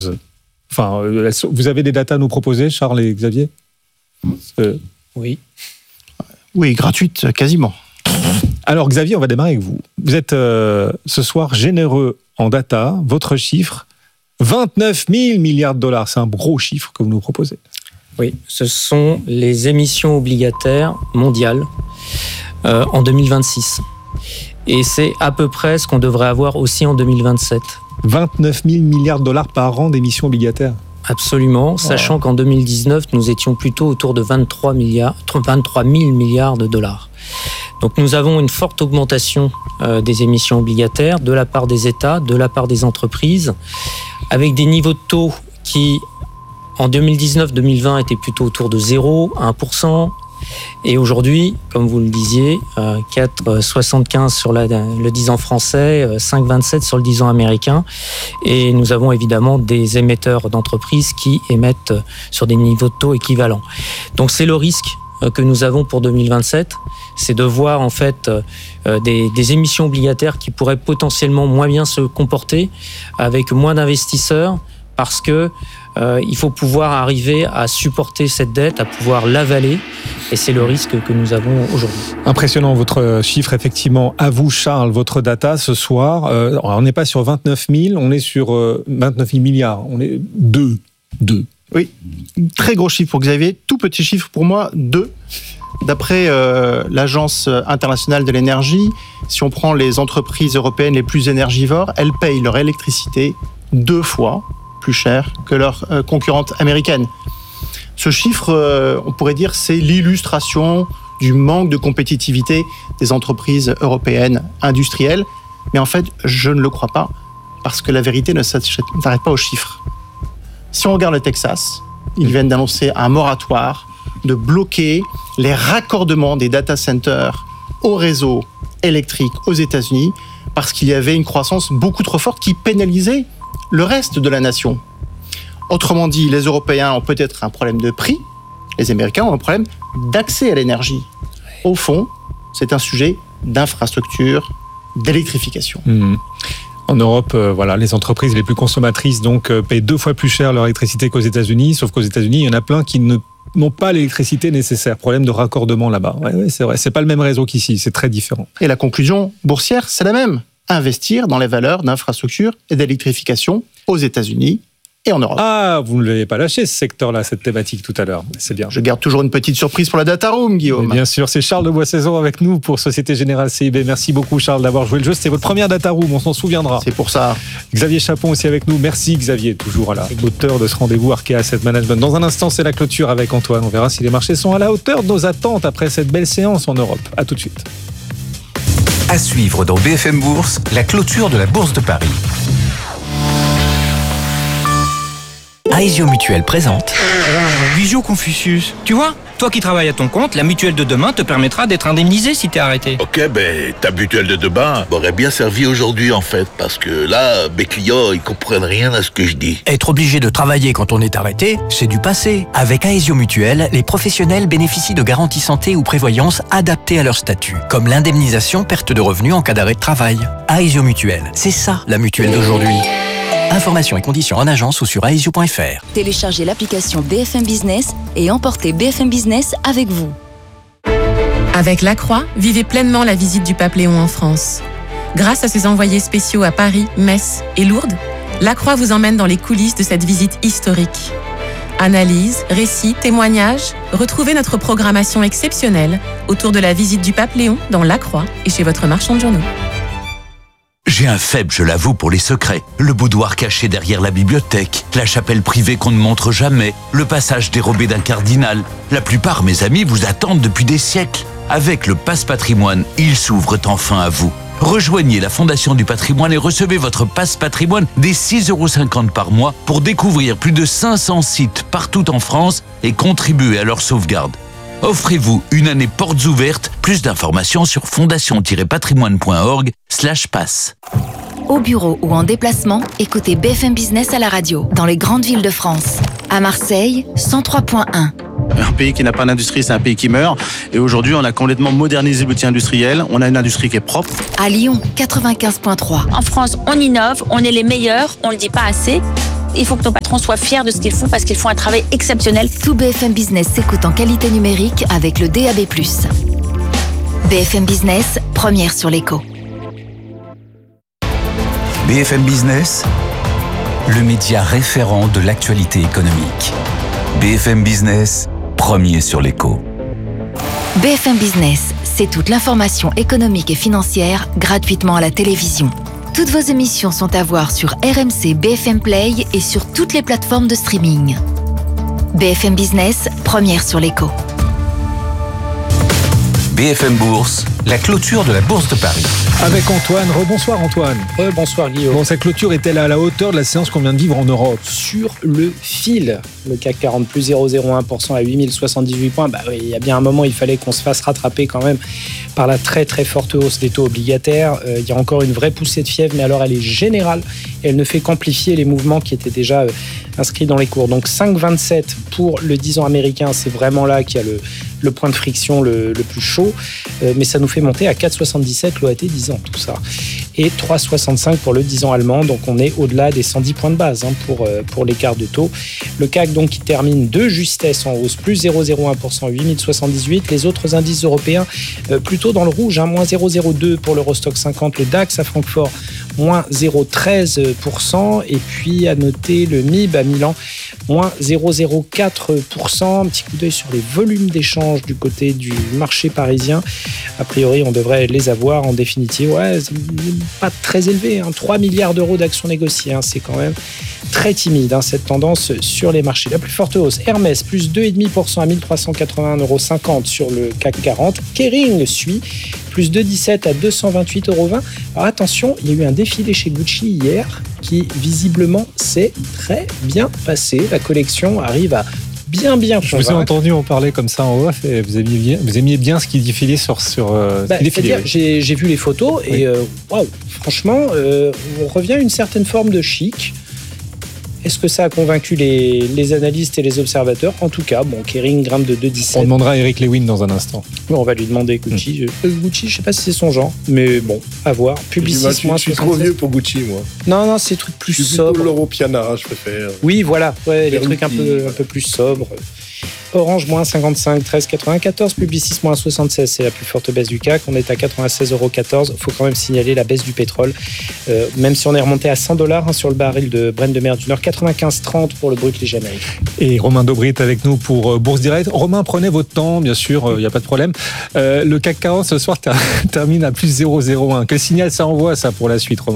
Enfin, vous avez des datas à nous proposer, Charles et Xavier ? Oui. Oui, gratuite, quasiment. Alors Xavier, on va démarrer avec vous. Vous êtes ce soir généreux en data. Votre chiffre, 29 000 milliards de dollars. C'est un gros chiffre que vous nous proposez. Oui, ce sont les émissions obligataires mondiales en 2026. Et c'est à peu près ce qu'on devrait avoir aussi en 2027. 29 000 milliards de dollars par an d'émissions obligataires. Absolument, sachant qu'en 2019, nous étions plutôt autour de 23 000 milliards de dollars. Donc nous avons une forte augmentation des émissions obligataires de la part des États, de la part des entreprises, avec des niveaux de taux qui, en 2019-2020, étaient plutôt autour de 0, 1%. Et aujourd'hui, comme vous le disiez, 4,75 sur le 10 ans français, 5,27 sur le 10 ans américain. Et nous avons évidemment des émetteurs d'entreprises qui émettent sur des niveaux de taux équivalents. Donc c'est le risque que nous avons pour 2027, c'est de voir en fait des émissions obligataires qui pourraient potentiellement moins bien se comporter avec moins d'investisseurs parce que il faut pouvoir arriver à supporter cette dette, à pouvoir l'avaler, et c'est le risque que nous avons aujourd'hui. Impressionnant votre chiffre, effectivement. À vous, Charles, votre data ce soir. On n'est pas sur 29 000, on est sur 29 000 milliards. On est 2. Oui, très gros chiffre pour Xavier, tout petit chiffre pour moi, 2. D'après l'Agence internationale de l'énergie, si on prend les entreprises européennes les plus énergivores, elles payent leur électricité 2 fois plus cher que leurs concurrentes américaines. Ce chiffre, on pourrait dire, c'est l'illustration du manque de compétitivité des entreprises européennes industrielles. Mais en fait, je ne le crois pas, parce que la vérité ne s'arrête pas aux chiffres. Si on regarde le Texas, ils viennent d'annoncer un moratoire de bloquer les raccordements des data centers au réseau électrique aux États-Unis parce qu'il y avait une croissance beaucoup trop forte qui pénalisait le reste de la nation. Autrement dit, les Européens ont peut-être un problème de prix, les Américains ont un problème d'accès à l'énergie. Au fond, c'est un sujet d'infrastructure, d'électrification. En Europe, les entreprises les plus consommatrices payent 2 fois plus cher leur électricité qu'aux États-Unis, sauf qu'aux États-Unis, il y en a plein qui n'ont pas l'électricité nécessaire. Problème de raccordement là-bas. Oui, c'est vrai. C'est pas le même réseau qu'ici. C'est très différent. Et la conclusion boursière, c'est la même. Investir dans les valeurs d'infrastructure et d'électrification aux États-Unis et en Europe. Ah, vous ne l'avez pas lâché, ce secteur-là, cette thématique tout à l'heure. C'est bien. Je garde toujours une petite surprise pour la Data Room, Guillaume. Et bien sûr, c'est Charles de Boissaison avec nous pour Société Générale CIB. Merci beaucoup, Charles, d'avoir joué le jeu. C'était votre première Data Room, on s'en souviendra. C'est pour ça. Xavier Chapon aussi avec nous. Merci, Xavier, toujours à la hauteur de ce rendez-vous Arkéa Asset Management. Dans un instant, c'est la clôture avec Antoine. On verra si les marchés sont à la hauteur de nos attentes après cette belle séance en Europe. À tout de suite. À suivre dans BFM Bourse, la clôture de la Bourse de Paris. Aesio Mutuelle présente Visio Confucius. Tu vois, toi qui travailles à ton compte, la mutuelle de demain te permettra d'être indemnisé si t'es arrêté. Ok, ta mutuelle de demain m'aurait bien servi aujourd'hui en fait, parce que là, mes clients, ils comprennent rien à ce que je dis. Être obligé de travailler quand on est arrêté, c'est du passé. Avec Aesio Mutuelle, les professionnels bénéficient de garanties santé ou prévoyance adaptées à leur statut, comme l'indemnisation perte de revenus en cas d'arrêt de travail. Aesio Mutuelle, c'est ça la mutuelle d'aujourd'hui. Informations et conditions en agence ou sur aesio.fr. Téléchargez l'application BFM Business et emportez BFM Business avec vous. Avec Lacroix, vivez pleinement la visite du Pape Léon en France. Grâce à ses envoyés spéciaux à Paris, Metz et Lourdes, Lacroix vous emmène dans les coulisses de cette visite historique. Analyse, récits, témoignages, retrouvez notre programmation exceptionnelle autour de la visite du Pape Léon dans Lacroix et chez votre marchand de journaux. J'ai un faible, je l'avoue, pour les secrets. Le boudoir caché derrière la bibliothèque, la chapelle privée qu'on ne montre jamais, le passage dérobé d'un cardinal. La plupart, mes amis, vous attendent depuis des siècles. Avec le Passe Patrimoine, ils s'ouvrent enfin à vous. Rejoignez la Fondation du Patrimoine et recevez votre Passe Patrimoine dès 6,50 € par mois pour découvrir plus de 500 sites partout en France et contribuer à leur sauvegarde. Offrez-vous une année portes ouvertes. Plus d'informations sur fondation-patrimoine.org/passe. Au bureau ou en déplacement, écoutez BFM Business à la radio, dans les grandes villes de France. À Marseille, 103.1. Un pays qui n'a pas d'industrie, c'est un pays qui meurt. Et aujourd'hui, on a complètement modernisé l'outil industriel. On a une industrie qui est propre. À Lyon, 95.3. En France, on innove, on est les meilleurs, on le dit pas assez. Il faut que nos patrons soient fiers de ce qu'ils font parce qu'ils font un travail exceptionnel. Tout BFM Business s'écoute en qualité numérique avec le DAB+. BFM Business, première sur l'écho. BFM Business, le média référent de l'actualité économique. BFM Business, premier sur l'écho. BFM Business, c'est toute l'information économique et financière gratuitement à la télévision. Toutes vos émissions sont à voir sur RMC BFM Play et sur toutes les plateformes de streaming. BFM Business, première sur l'écho. BFM Bourse, la clôture de la Bourse de Paris. Avec Antoine. Rebonsoir Antoine. Bonsoir Guillaume. Bon, cette clôture est-elle à la hauteur de la séance qu'on vient de vivre en Europe ? Sur le fil, le CAC 40 plus 0,01% à 8078 points. Il y a bien un moment, il fallait qu'on se fasse rattraper quand même par la très très forte hausse des taux obligataires. Il y a encore une vraie poussée de fièvre, mais alors elle est générale et elle ne fait qu'amplifier les mouvements qui étaient déjà inscrits dans les cours. Donc 5,27 pour le 10 ans américain, c'est vraiment là qu'il y a le point de friction le plus chaud, mais ça nous fait monter à 4,77 l'OAT 10 ans, tout ça. Et 3,65 pour le 10 ans allemand, donc on est au-delà des 110 points de base pour l'écart de taux. Le CAC donc qui termine de justesse en hausse, plus 0,01%, 8078. Les autres indices européens plutôt dans le rouge, moins 0,02 pour l'Eurostock 50, le DAX à Francfort, moins 0,13%. Et puis à noter le MIB à Milan, moins 0,04%. Un petit coup d'œil sur les volumes d'échange du côté du marché parisien. A priori, on devrait les avoir en définitive. C'est pas très élevé, 3 milliards d'euros d'actions négociées. C'est quand même très timide, cette tendance sur les marchés. La plus forte hausse, Hermès, plus 2,5% à 1381,50 € sur le CAC 40. Kering suit, plus 2,17 à 228,20 €. Alors attention, il y a eu un défilé chez Gucci hier qui visiblement s'est très bien passé. La collection arrive à bien convaincre. Je vous ai entendu en parler comme ça en off et vous aimiez bien ce qui défilait sur c'est-à-dire, j'ai vu les photos et waouh, franchement, on revient à une certaine forme de chic. Est-ce que ça a convaincu les analystes et les observateurs ? En tout cas, Kering grimpe de 2,17. On demandera à Eric Lewin dans un instant. On va lui demander Gucci. Gucci, je ne sais pas si c'est son genre, mais bon, à voir. Publicis, je suis trop vieux pour Gucci, moi. Non, c'est des trucs plus sobres. Plutôt l'Euro Piana, je préfère. Oui, voilà, les trucs un peu plus sobres. Orange, moins 55, 13,94. Publicis, moins 76, c'est la plus forte baisse du CAC. On est à 96,14 €. Il faut quand même signaler la baisse du pétrole. Même si on est remonté à $100 sur le baril de Brent de mer du Nord, 95,30 pour le brut léger américain. Et Romain Dobry est avec nous pour Bourse Direct. Romain, prenez votre temps, bien sûr, il n'y a pas de problème. Le CAC 40 ce soir termine à plus 0,01. Quel signal ça envoie, ça, pour la suite, Romain ?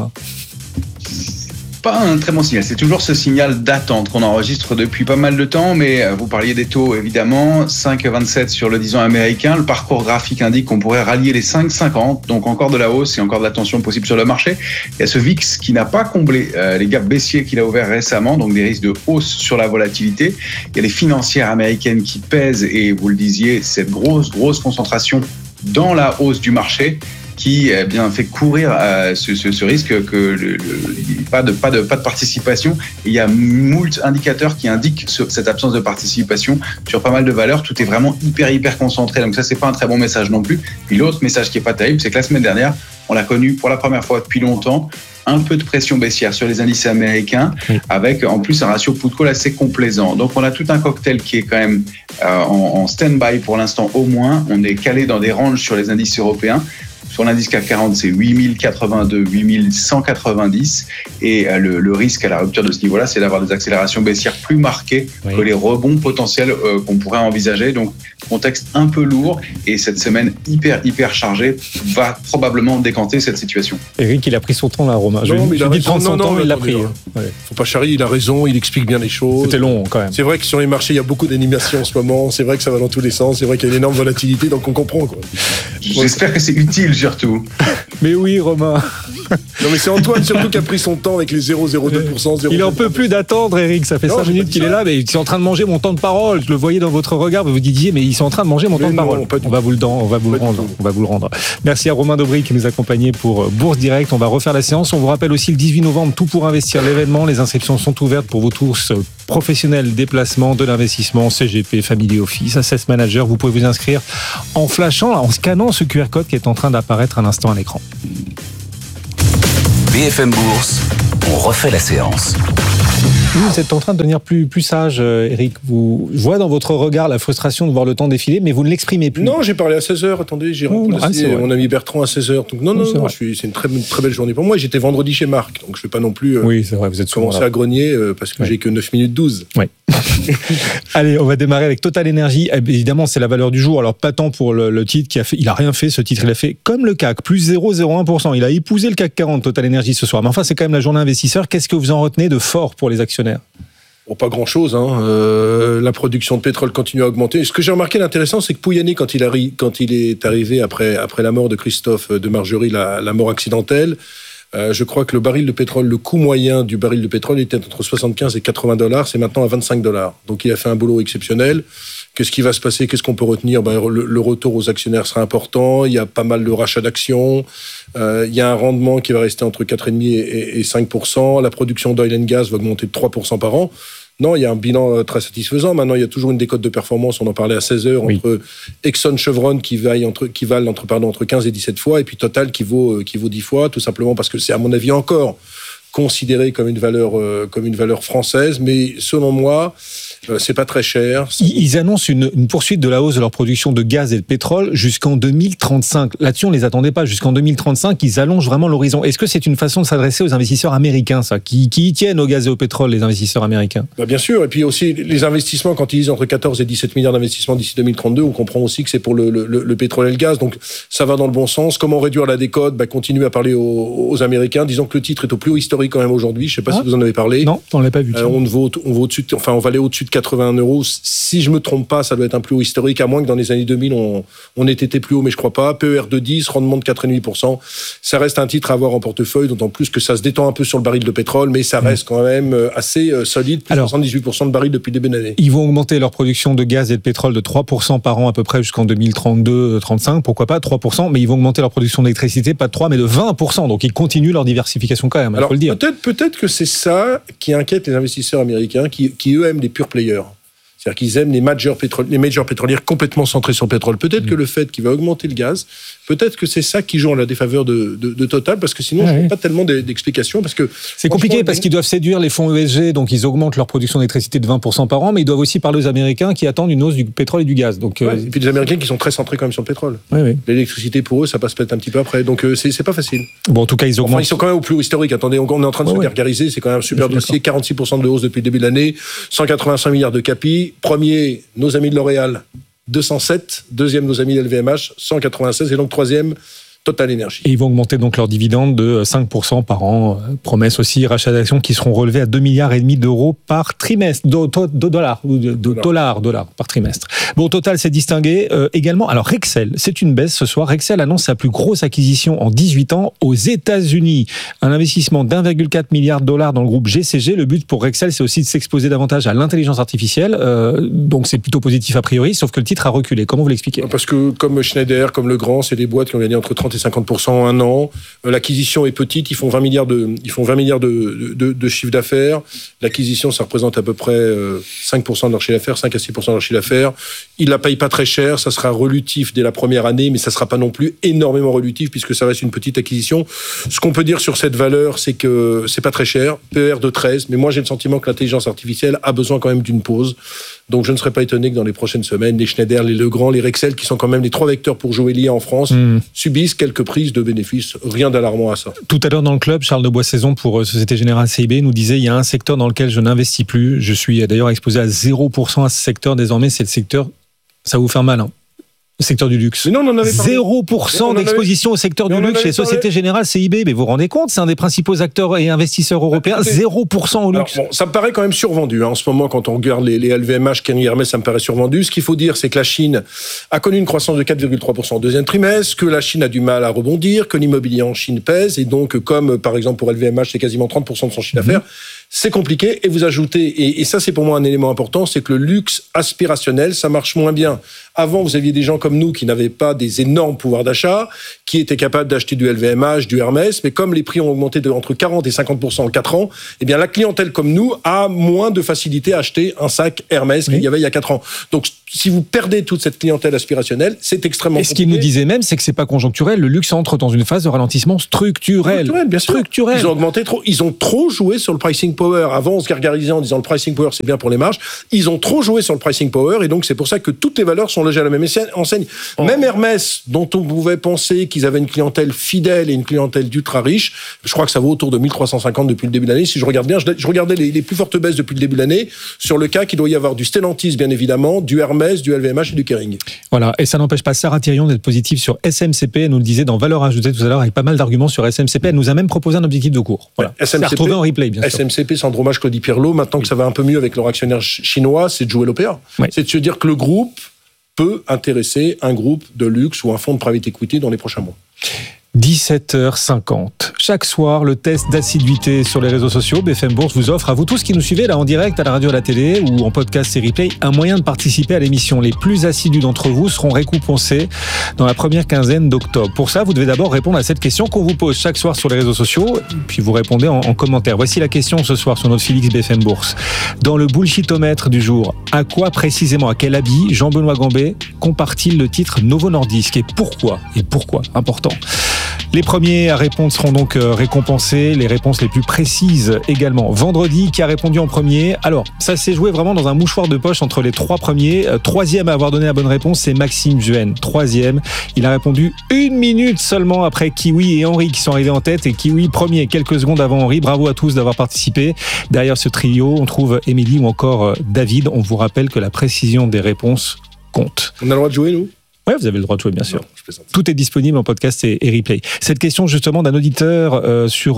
Pas un très bon signal, c'est toujours ce signal d'attente qu'on enregistre depuis pas mal de temps, mais vous parliez des taux évidemment, 5,27 sur le 10 ans américain, le parcours graphique indique qu'on pourrait rallier les 5,50, donc encore de la hausse et encore de la tension possible sur le marché. Il y a ce VIX qui n'a pas comblé les gaps baissiers qu'il a ouverts récemment, donc des risques de hausse sur la volatilité. Il y a les financières américaines qui pèsent et vous le disiez, cette grosse concentration dans la hausse du marché qui fait courir ce risque que pas de participation. Et il y a moult indicateurs qui indiquent cette absence de participation sur pas mal de valeurs. Tout est vraiment hyper concentré. Donc ça, c'est pas un très bon message non plus. Puis l'autre message qui est pas terrible, c'est que la semaine dernière, on l'a connu pour la première fois depuis longtemps, un peu de pression baissière sur les indices américains, avec en plus un ratio put-call assez complaisant. Donc on a tout un cocktail qui est quand même en stand-by pour l'instant au moins. On est calé dans des ranges sur les indices européens. Sur l'indice CAC 40, c'est 8082, 8190. Et le risque à la rupture de ce niveau-là, c'est d'avoir des accélérations baissières plus marquées que les rebonds potentiels qu'on pourrait envisager. Donc, contexte un peu lourd. Et cette semaine hyper chargée va probablement décanter cette situation. Eric, il a pris son temps là, Romain. Non, mais il a raison. Il l'a pris. Faut pas charrier, il a raison, il explique bien les choses. C'était long quand même. C'est vrai que sur les marchés, il y a beaucoup d'animation en ce moment. C'est vrai que ça va dans tous les sens. C'est vrai qu'il y a une énorme volatilité, donc on comprend, quoi. J'espère que c'est utile, surtout. Mais oui, Romain. Non, mais c'est Antoine surtout qui a pris son temps avec les 0,02%. Il en peut plus d'attendre, Eric. Ça fait 5 minutes qu'il est là, mais il est en train de manger mon temps de parole. Je le voyais dans votre regard. Vous vous disiez, mais ils sont en train de manger mon temps de parole. On va vous le rendre. Merci à Romain Dobry qui nous accompagnait pour Bourse Direct. On va refaire la séance. On vous rappelle aussi le 18 novembre, Tout pour investir, l'événement. Les inscriptions sont ouvertes pour vous tous, professionnels, déplacement, de l'investissement, CGP, Family Office, Asset Manager. Vous pouvez vous inscrire en flashant, en scannant ce QR code qui est en train d'apparaître à l'instant à l'écran. BFM Bourse, on refait la séance. Vous êtes en train de devenir plus sage, Eric. Je vois dans votre regard la frustration de voir le temps défiler, mais vous ne l'exprimez plus. Non, j'ai parlé à 16h. Attendez, j'ai remplacé mon ami Bertrand à 16h. Donc, non, c'est une très belle journée pour moi. J'étais vendredi chez Marc, donc je ne vais pas non plus c'est vrai, vous êtes commencer à grogner parce que j'ai que 9 minutes 12. Oui. Allez, on va démarrer avec Total Energy. Évidemment, c'est la valeur du jour. Alors, pas tant pour le titre qui a fait. Il a rien fait, ce titre. Il a fait comme le CAC, plus 0,01%. Il a épousé le CAC 40, Total Energy, ce soir. Mais enfin, c'est quand même la journée investisseur. Qu'est-ce que vous en retenez de fort pour les actionnaires? Bon, pas grand-chose. La production de pétrole continue à augmenter. Ce que j'ai remarqué d'intéressant, c'est que Pouyanné, quand il est arrivé après la mort de Christophe de Margerie, la mort accidentelle, je crois que le coût moyen du baril de pétrole était entre 75 et 80 $. C'est maintenant à 25 $. Donc il a fait un boulot exceptionnel. Qu'est-ce qui va se passer? Qu'est-ce qu'on peut retenir? Le retour aux actionnaires sera important. Il y a pas mal de rachats d'actions. Il y a un rendement qui va rester entre 4,5 et 5%. La production d'oil and gas va augmenter de 3% par an. Non, il y a un bilan très satisfaisant. Maintenant, il y a toujours une décote de performance. On en parlait à 16h entre Exxon, Chevron qui valent entre 15 et 17 fois, et puis Total qui vaut 10 fois, tout simplement parce que c'est, à mon avis, encore considéré comme une valeur française. Mais selon moi, c'est pas très cher. Ils annoncent une poursuite de la hausse de leur production de gaz et de pétrole jusqu'en 2035. Là-dessus, on les attendait pas. Jusqu'en 2035, ils allongent vraiment l'horizon. Est-ce que c'est une façon de s'adresser aux investisseurs américains, ça, qui y tiennent au gaz et au pétrole, les investisseurs américains? Bien sûr. Et puis aussi, les investissements, quand ils disent entre 14 et 17 milliards d'investissements d'ici 2032, on comprend aussi que c'est pour le pétrole et le gaz. Donc, ça va dans le bon sens. Comment réduire la décote? Continuer à parler aux Américains. Disons que le titre est au plus haut historique quand même aujourd'hui. Je sais pas si vous en avez parlé. Non, on l'a pas vu. On va aller au-dessus de 81 €. Si je me trompe pas, ça doit être un plus haut historique, à moins que dans les années 2000, on ait été plus haut, mais je crois pas. PER de 10, rendement de 4,5%. Ça reste un titre à avoir en portefeuille, d'autant plus que ça se détend un peu sur le baril de pétrole, mais ça reste quand même assez solide, plus 78% de baril depuis le début de l'année. Ils vont augmenter leur production de gaz et de pétrole de 3% par an à peu près jusqu'en 2032-35, pourquoi pas 3%, mais ils vont augmenter leur production d'électricité, pas de 3, mais de 20%. Donc ils continuent leur diversification quand même, il faut le dire. Peut-être que c'est ça qui inquiète les investisseurs américains, qui eux aiment les pure players. C'est-à-dire qu'ils aiment les majors pétrolières complètement centrées sur le pétrole. Peut-être que le fait qu'il va augmenter le gaz, peut-être que c'est ça qui joue en la défaveur de Total, parce que sinon, je n'ai pas tellement d'explications. Parce que c'est compliqué, parce qu'ils doivent séduire les fonds ESG, donc ils augmentent leur production d'électricité de 20% par an, mais ils doivent aussi parler aux Américains qui attendent une hausse du pétrole et du gaz. Donc, et puis les Américains qui sont très centrés quand même sur le pétrole. L'électricité, pour eux, ça passe peut-être un petit peu après. Donc c'est pas facile. Bon, en tout cas, ils augmentent. Ils sont quand même au plus haut historique. Attendez, on est en train de se gargariser. C'est quand même un super dossier. 46% de hausse depuis le début de l'année. 185 milliards de capi. Premier, nos amis de L'Oréal, 207. Deuxième, nos amis de LVMH, 196. Et donc troisième, Total Energy. Et ils vont augmenter donc leurs dividendes de 5% par an. Promesse aussi, rachat d'actions qui seront relevés à 2,5 milliards d'euros par trimestre. Dollars par trimestre. Bon, Total s'est distingué également. Alors, Rexel, c'est une baisse ce soir. Rexel annonce sa plus grosse acquisition en 18 ans aux États-Unis. Un investissement d'1,4 milliard de dollars dans le groupe GCG. Le but pour Rexel, c'est aussi de s'exposer davantage à l'intelligence artificielle. Donc, c'est plutôt positif a priori, sauf que le titre a reculé. Comment vous l'expliquez? Parce que, comme Schneider, comme Legrand, c'est des boîtes qui ont gagné entre 30 et 50% en un an. L'acquisition est petite, ils font 20 milliards de chiffre d'affaires. L'acquisition, ça représente à peu près 5% de leur chiffre d'affaires, 5 à 6% de leur chiffre d'affaires. Ils la payent pas très cher, ça sera relutif dès la première année, mais ça sera pas non plus énormément relutif puisque ça reste une petite acquisition. Ce qu'on peut dire sur cette valeur, c'est que c'est pas très cher, PER de 13, mais moi j'ai le sentiment que l'intelligence artificielle a besoin quand même d'une pause. Donc je ne serais pas étonné que dans les prochaines semaines, les Schneider, les Legrand, les Rexel, qui sont quand même les 3 vecteurs pour jouer l'IA en France, subissent quelques prises de bénéfices. Rien d'alarmant à ça. Tout à l'heure dans le club, Charles de Boissaison pour Société Générale CIB nous disait il y a un secteur dans lequel je n'investis plus. Je suis d'ailleurs exposé à 0% à ce secteur désormais. C'est le secteur, ça va vous faire mal, hein. Le secteur du luxe. Mais non, on en avait parlé. 0% d'exposition au secteur du luxe chez Société Générale CIB. Mais vous vous rendez compte, c'est un des principaux acteurs et investisseurs européens. 0% au luxe. Alors, bon, ça me paraît quand même survendu. En ce moment, quand on regarde les LVMH, Kering, Hermès, ça me paraît survendu. Ce qu'il faut dire, c'est que la Chine a connu une croissance de 4,3% au deuxième trimestre, que la Chine a du mal à rebondir, que l'immobilier en Chine pèse. Et donc, comme par exemple pour LVMH, c'est quasiment 30% de son chiffre d'affaires, c'est compliqué. Et vous ajoutez, et ça c'est pour moi un élément important, c'est que le luxe aspirationnel, ça marche moins bien. Avant, vous aviez des gens comme nous qui n'avaient pas des énormes pouvoirs d'achat, qui étaient capables d'acheter du LVMH, du Hermès, mais comme les prix ont augmenté de entre 40 et 50% en 4 ans, eh bien la clientèle comme nous a moins de facilité à acheter un sac Hermès qu'il y avait il y a 4 ans. Donc si vous perdez toute cette clientèle aspirationnelle, c'est extrêmement compliqué. Et ce qu'il nous disait même, c'est que c'est pas conjoncturel. Le luxe entre dans une phase de ralentissement structurel. Bien sûr. Structurel. Ils ont augmenté trop. Ils ont trop joué sur le pricing power. Avant, on se gargarisait en disant le pricing power, c'est bien pour les marges. Ils ont trop joué sur le pricing power, et donc c'est pour ça que toutes les valeurs sont logées à la même enseigne. Même Hermès, dont on pouvait penser qu'ils avaient une clientèle fidèle et une clientèle d'ultra riche, je crois que ça vaut autour de 1350 depuis le début de l'année. Si je regarde bien, je regardais les plus fortes baisses depuis le début de l'année. Sur le CAC, il doit y avoir du Stellantis, bien évidemment, du Hermès, du LVMH et du Kering. Voilà, et ça n'empêche pas Sarah Thirion d'être positive sur SMCP. Elle nous le disait dans Valeurs ajoutées tout à l'heure, avec pas mal d'arguments sur SMCP. Elle nous a même proposé un objectif de cours. Voilà. C'est à retrouver en replay, bien sûr. SMCP, sans hommage Claudie Pierlot, maintenant que ça va un peu mieux avec leur actionnaire chinois, c'est de jouer l'opéra. Oui. C'est de se dire que le groupe peut intéresser un groupe de luxe ou un fonds de private equity dans les prochains mois. 17h50. Chaque soir, le test d'assiduité sur les réseaux sociaux. BFM Bourse vous offre à vous tous qui nous suivez là en direct à la radio, à la télé ou en podcast et replay un moyen de participer à l'émission. Les plus assidus d'entre vous seront récompensés dans la première quinzaine d'octobre. Pour ça, vous devez d'abord répondre à cette question qu'on vous pose chaque soir sur les réseaux sociaux, puis vous répondez en commentaire. Voici la question ce soir sur notre Félix BFM Bourse. Dans le bullshitomètre du jour, à quoi précisément, à quel habit Jean-Benoît Gambet compare-t-il le titre Novo Nordisk et pourquoi important. Les premiers à répondre seront donc récompensés, les réponses les plus précises également. Vendredi, qui a répondu en premier? Alors, ça s'est joué vraiment dans un mouchoir de poche entre les trois premiers. Troisième à avoir donné la bonne réponse, c'est Maxime Juenne. Troisième, il a répondu 1 minute seulement après Kiwi et Henri qui sont arrivés en tête. Et Kiwi premier, quelques secondes avant Henri. Bravo à tous d'avoir participé. Derrière ce trio, on trouve Émilie ou encore David. On vous rappelle que la précision des réponses compte. On a le droit de jouer, nous? Oui, vous avez le droit de jouer, bien sûr. Tout est disponible en podcast et replay. Cette question, justement, d'un auditeur sur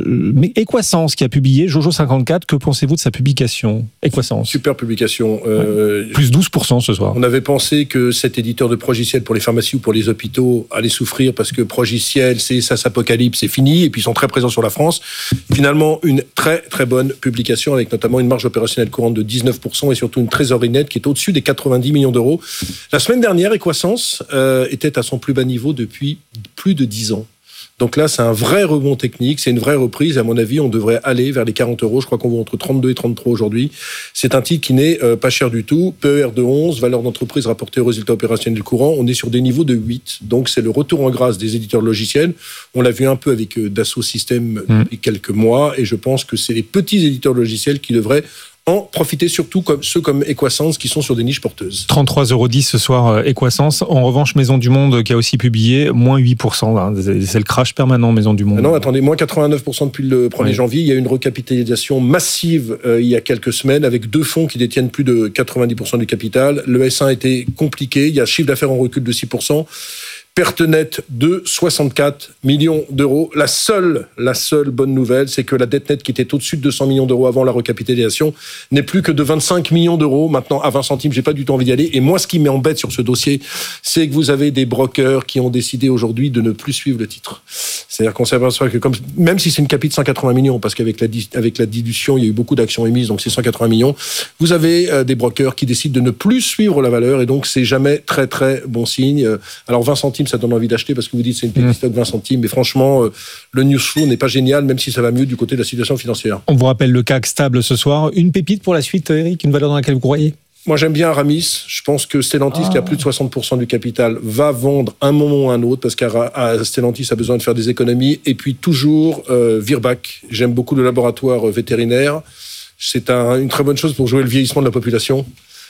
Equasens qui a publié, Jojo54, que pensez-vous de sa publication Equasens? Super publication. Plus 12% ce soir. On avait pensé que cet éditeur de Progiciel pour les pharmacies ou pour les hôpitaux allait souffrir parce que Progiciel, c'est SAS Apocalypse, c'est fini, et puis ils sont très présents sur la France. Finalement, une très très bonne publication avec notamment une marge opérationnelle courante de 19% et surtout une trésorerie nette qui est au-dessus des 90 millions d'euros. La semaine dernière, Equasens était à son plus bas niveau depuis plus de 10 ans. Donc là, c'est un vrai rebond technique, c'est une vraie reprise. À mon avis, on devrait aller vers les 40 euros. Je crois qu'on va entre 32 et 33 aujourd'hui. C'est un titre qui n'est pas cher du tout. PER de 11, valeur d'entreprise rapportée au résultat opérationnel courant. On est sur des niveaux de 8. Donc c'est le retour en grâce des éditeurs de logiciels. On l'a vu un peu avec Dassault Systèmes depuis quelques mois. Et je pense que c'est les petits éditeurs de logiciels qui devraient en profiter, surtout comme ceux comme Equasens qui sont sur des niches porteuses. 33,10 € ce soir, Equasens. En revanche, Maison du Monde qui a aussi publié, moins 8%. Hein, c'est le crash permanent, Maison du Monde. Non, attendez, moins 89% depuis le 1er janvier. Il y a eu une recapitalisation massive il y a quelques semaines avec 2 fonds qui détiennent plus de 90% du capital. Le S1 était compliqué. Il y a un chiffre d'affaires en recul de 6%. Perte nette de 64 millions d'euros. La seule bonne nouvelle, c'est que la dette nette qui était au-dessus de 200 millions d'euros avant la recapitalisation n'est plus que de 25 millions d'euros. Maintenant, à 20 centimes, j'ai pas du tout envie d'y aller. Et moi, ce qui m'embête sur ce dossier, c'est que vous avez des brokers qui ont décidé aujourd'hui de ne plus suivre le titre. C'est-à-dire qu'on s'aperçoit que même si c'est une capi de 180 millions, parce qu'avec la dilution, il y a eu beaucoup d'actions émises, donc c'est 180 millions, vous avez des brokers qui décident de ne plus suivre la valeur, et donc c'est jamais très très bon signe. Alors 20 centimes, ça donne envie d'acheter parce que vous dites c'est une petite stock 20 centimes, mais franchement, le news flow n'est pas génial, même si ça va mieux du côté de la situation financière. On vous rappelle le CAC stable ce soir. Une pépite pour la suite, Eric, une valeur dans laquelle vous croyez? Moi, j'aime bien Aramis. Je pense que Stellantis, qui a plus de 60% du capital, va vendre un moment ou un autre parce qu'à Stellantis a besoin de faire des économies. Et puis toujours Virbac. J'aime beaucoup le laboratoire vétérinaire. C'est une très bonne chose pour jouer le vieillissement de la population.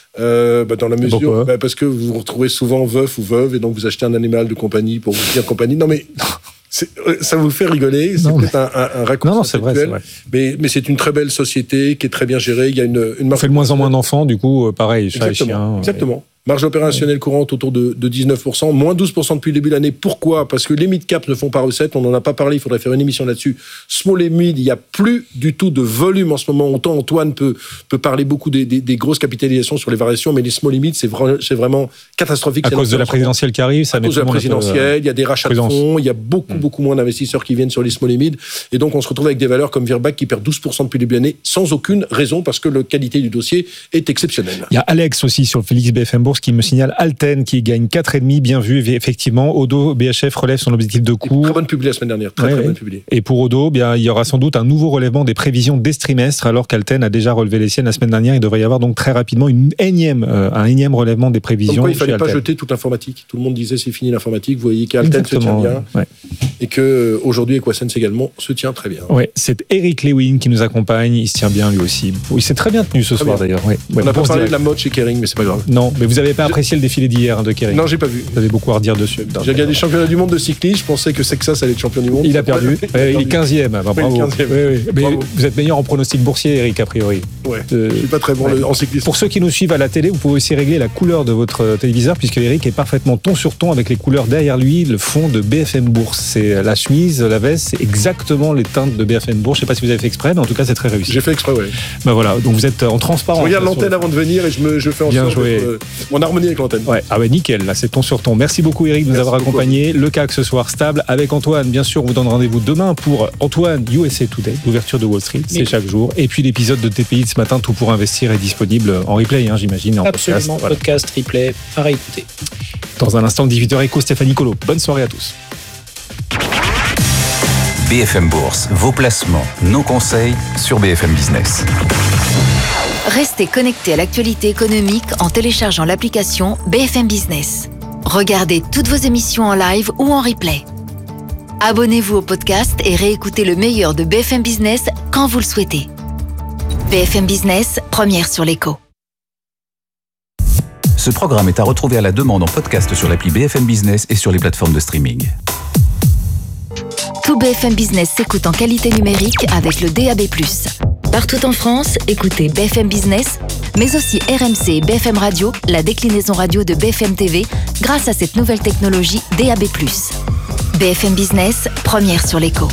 Dans la mesure, parce que vous vous retrouvez souvent veuf ou veuve et donc vous achetez un animal de compagnie pour vous tenir compagnie. Non mais ça vous fait rigoler, c'est peut-être un raccourci. Non, c'est vrai. Mais c'est une très belle société qui est très bien gérée. Il y a une marque. On fait de moins en moins d'enfants, du coup, pareil, chat et chien. Exactement. Marge opérationnelle courante autour de 19%, moins 12% depuis le début de l'année. Pourquoi ? Parce que les mid-cap ne font pas recette, on n'en a pas parlé, il faudrait faire une émission là-dessus. Small et mid, il n'y a plus du tout de volume en ce moment. Autant Antoine peut parler beaucoup des grosses capitalisations sur les variations, mais les small et mid, c'est vraiment catastrophique. À cause de la présidentielle qui arrive, ça met tout le monde. À cause de la présidentielle, il y a des rachats de fonds, il y a beaucoup moins d'investisseurs qui viennent sur les small et mid. Et donc on se retrouve avec des valeurs comme Virbac qui perd 12% depuis le début de l'année, sans aucune raison, parce que la qualité du dossier est exceptionnelle. Il y a Alex aussi sur Félix BFM Bourse Bourse qui me signale Alten qui gagne 4,5, bien vu, effectivement. Odo BHF relève son objectif de cours. Très bonne publi la semaine dernière, très bonne publi. Et pour Odo, bien, il y aura sans doute un nouveau relèvement des prévisions dès ce trimestre, alors qu'Alten a déjà relevé les siennes la semaine dernière. Il devrait y avoir donc très rapidement un énième relèvement des prévisions. Pourquoi il ne fallait pas jeter toute l'informatique? Tout le monde disait c'est fini l'informatique. Vous voyez qu'Alten se tient bien. Ouais. Et qu'aujourd'hui, Equasense également se tient très bien. Oui, c'est Eric Lewin qui nous accompagne. Il se tient bien lui aussi. Il s'est très bien tenu ce soir d'ailleurs. Ouais. On n'a pas parlé de la mode chez Kering, mais c'est pas grave. Non, mais vous n'avez pas apprécié le défilé d'hier de Kering? Non, j'ai pas vu. Vous avez beaucoup à redire dessus. J'ai regardé les championnats du monde de cyclisme. Je pensais que Sexas allait être champion du monde. Il a perdu. Il est 15e. Bravo. Oui, 15e. Oui. Mais vous êtes meilleur en pronostic boursier, Eric, a priori. Ouais. Je suis pas très bon en cyclisme. Pour ceux qui nous suivent à la télé, vous pouvez aussi régler la couleur de votre téléviseur, puisque Eric est parfaitement ton sur ton avec les couleurs derrière lui, le fond de BFM Bourse. C'est la chemise, la veste, c'est exactement les teintes de BFM Bourse. Je sais pas si vous avez fait exprès, mais en tout cas, c'est très réussi. J'ai fait exprès, oui. Ben voilà, donc vous êtes en transparence. Je regarde l'antenne avant de venir et je fais en sorte mon harmonie avec l'antenne. Ouais, nickel, là c'est ton sur ton. Merci beaucoup Eric de nous avoir accompagnés. Le CAC ce soir stable avec Antoine. Bien sûr, on vous donne rendez-vous demain pour Antoine USA Today, l'ouverture de Wall Street, c'est chaque jour. Et puis l'épisode de TPI de ce matin, Tout pour investir, est disponible en replay, j'imagine. Absolument, podcast, replay, à réécouter. Dans un instant, 18h écho, Stéphanie Colo. Bonne soirée à tous. BFM Bourse, vos placements, nos conseils sur BFM Business. Restez connectés à l'actualité économique en téléchargeant l'application BFM Business. Regardez toutes vos émissions en live ou en replay. Abonnez-vous au podcast et réécoutez le meilleur de BFM Business quand vous le souhaitez. BFM Business, première sur l'écho. Ce programme est à retrouver à la demande en podcast sur l'appli BFM Business et sur les plateformes de streaming. Tout BFM Business s'écoute en qualité numérique avec le DAB+. Partout en France, écoutez BFM Business, mais aussi RMC et BFM Radio, la déclinaison radio de BFM TV, grâce à cette nouvelle technologie DAB+. BFM Business, première sur l'écho.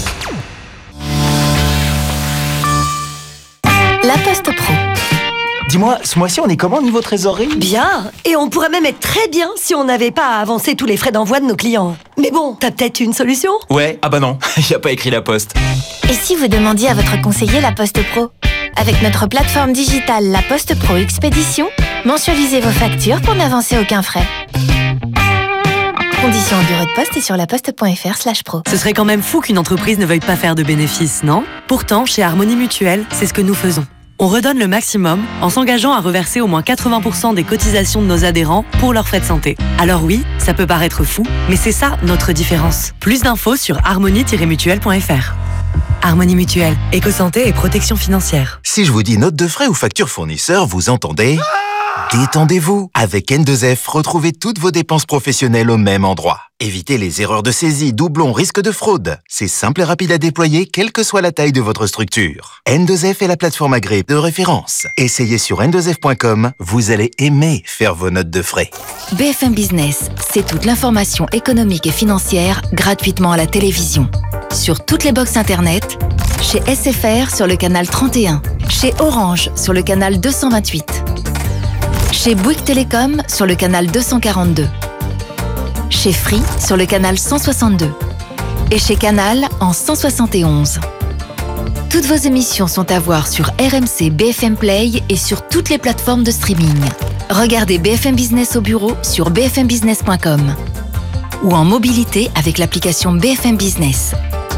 La Poste Pro. Dis-moi, ce mois-ci, on est comment niveau trésorerie? Bien, et on pourrait même être très bien si on n'avait pas à avancer tous les frais d'envoi de nos clients. Mais bon, t'as peut-être une solution? Ouais, ah bah non, y a pas écrit La Poste. Et si vous demandiez à votre conseiller La Poste Pro? Avec notre plateforme digitale La Poste Pro Expédition, mensualisez vos factures pour n'avancer aucun frais. Conditions au bureau de poste et sur laposte.fr/pro. Ce serait quand même fou qu'une entreprise ne veuille pas faire de bénéfices, non? Pourtant, chez Harmonie Mutuelle, c'est ce que nous faisons. On redonne le maximum en s'engageant à reverser au moins 80% des cotisations de nos adhérents pour leurs frais de santé. Alors oui, ça peut paraître fou, mais c'est ça notre différence. Plus d'infos sur harmonie-mutuelle.fr. Harmonie Mutuelle, éco-santé et protection financière. Si je vous dis note de frais ou facture fournisseur, vous entendez? Détendez-vous. Avec N2F, retrouvez toutes vos dépenses professionnelles au même endroit. Évitez les erreurs de saisie, doublons, risques de fraude. C'est simple et rapide à déployer, quelle que soit la taille de votre structure. N2F est la plateforme agréée de référence. Essayez sur n2f.com, vous allez aimer faire vos notes de frais. BFM Business, c'est toute l'information économique et financière gratuitement à la télévision. Sur toutes les box internet, chez SFR sur le canal 31, chez Orange sur le canal 228. Chez Bouygues Télécom sur le canal 242. Chez Free sur le canal 162. Et chez Canal en 171. Toutes vos émissions sont à voir sur RMC BFM Play et sur toutes les plateformes de streaming. Regardez BFM Business au bureau sur bfmbusiness.com ou en mobilité avec l'application BFM Business.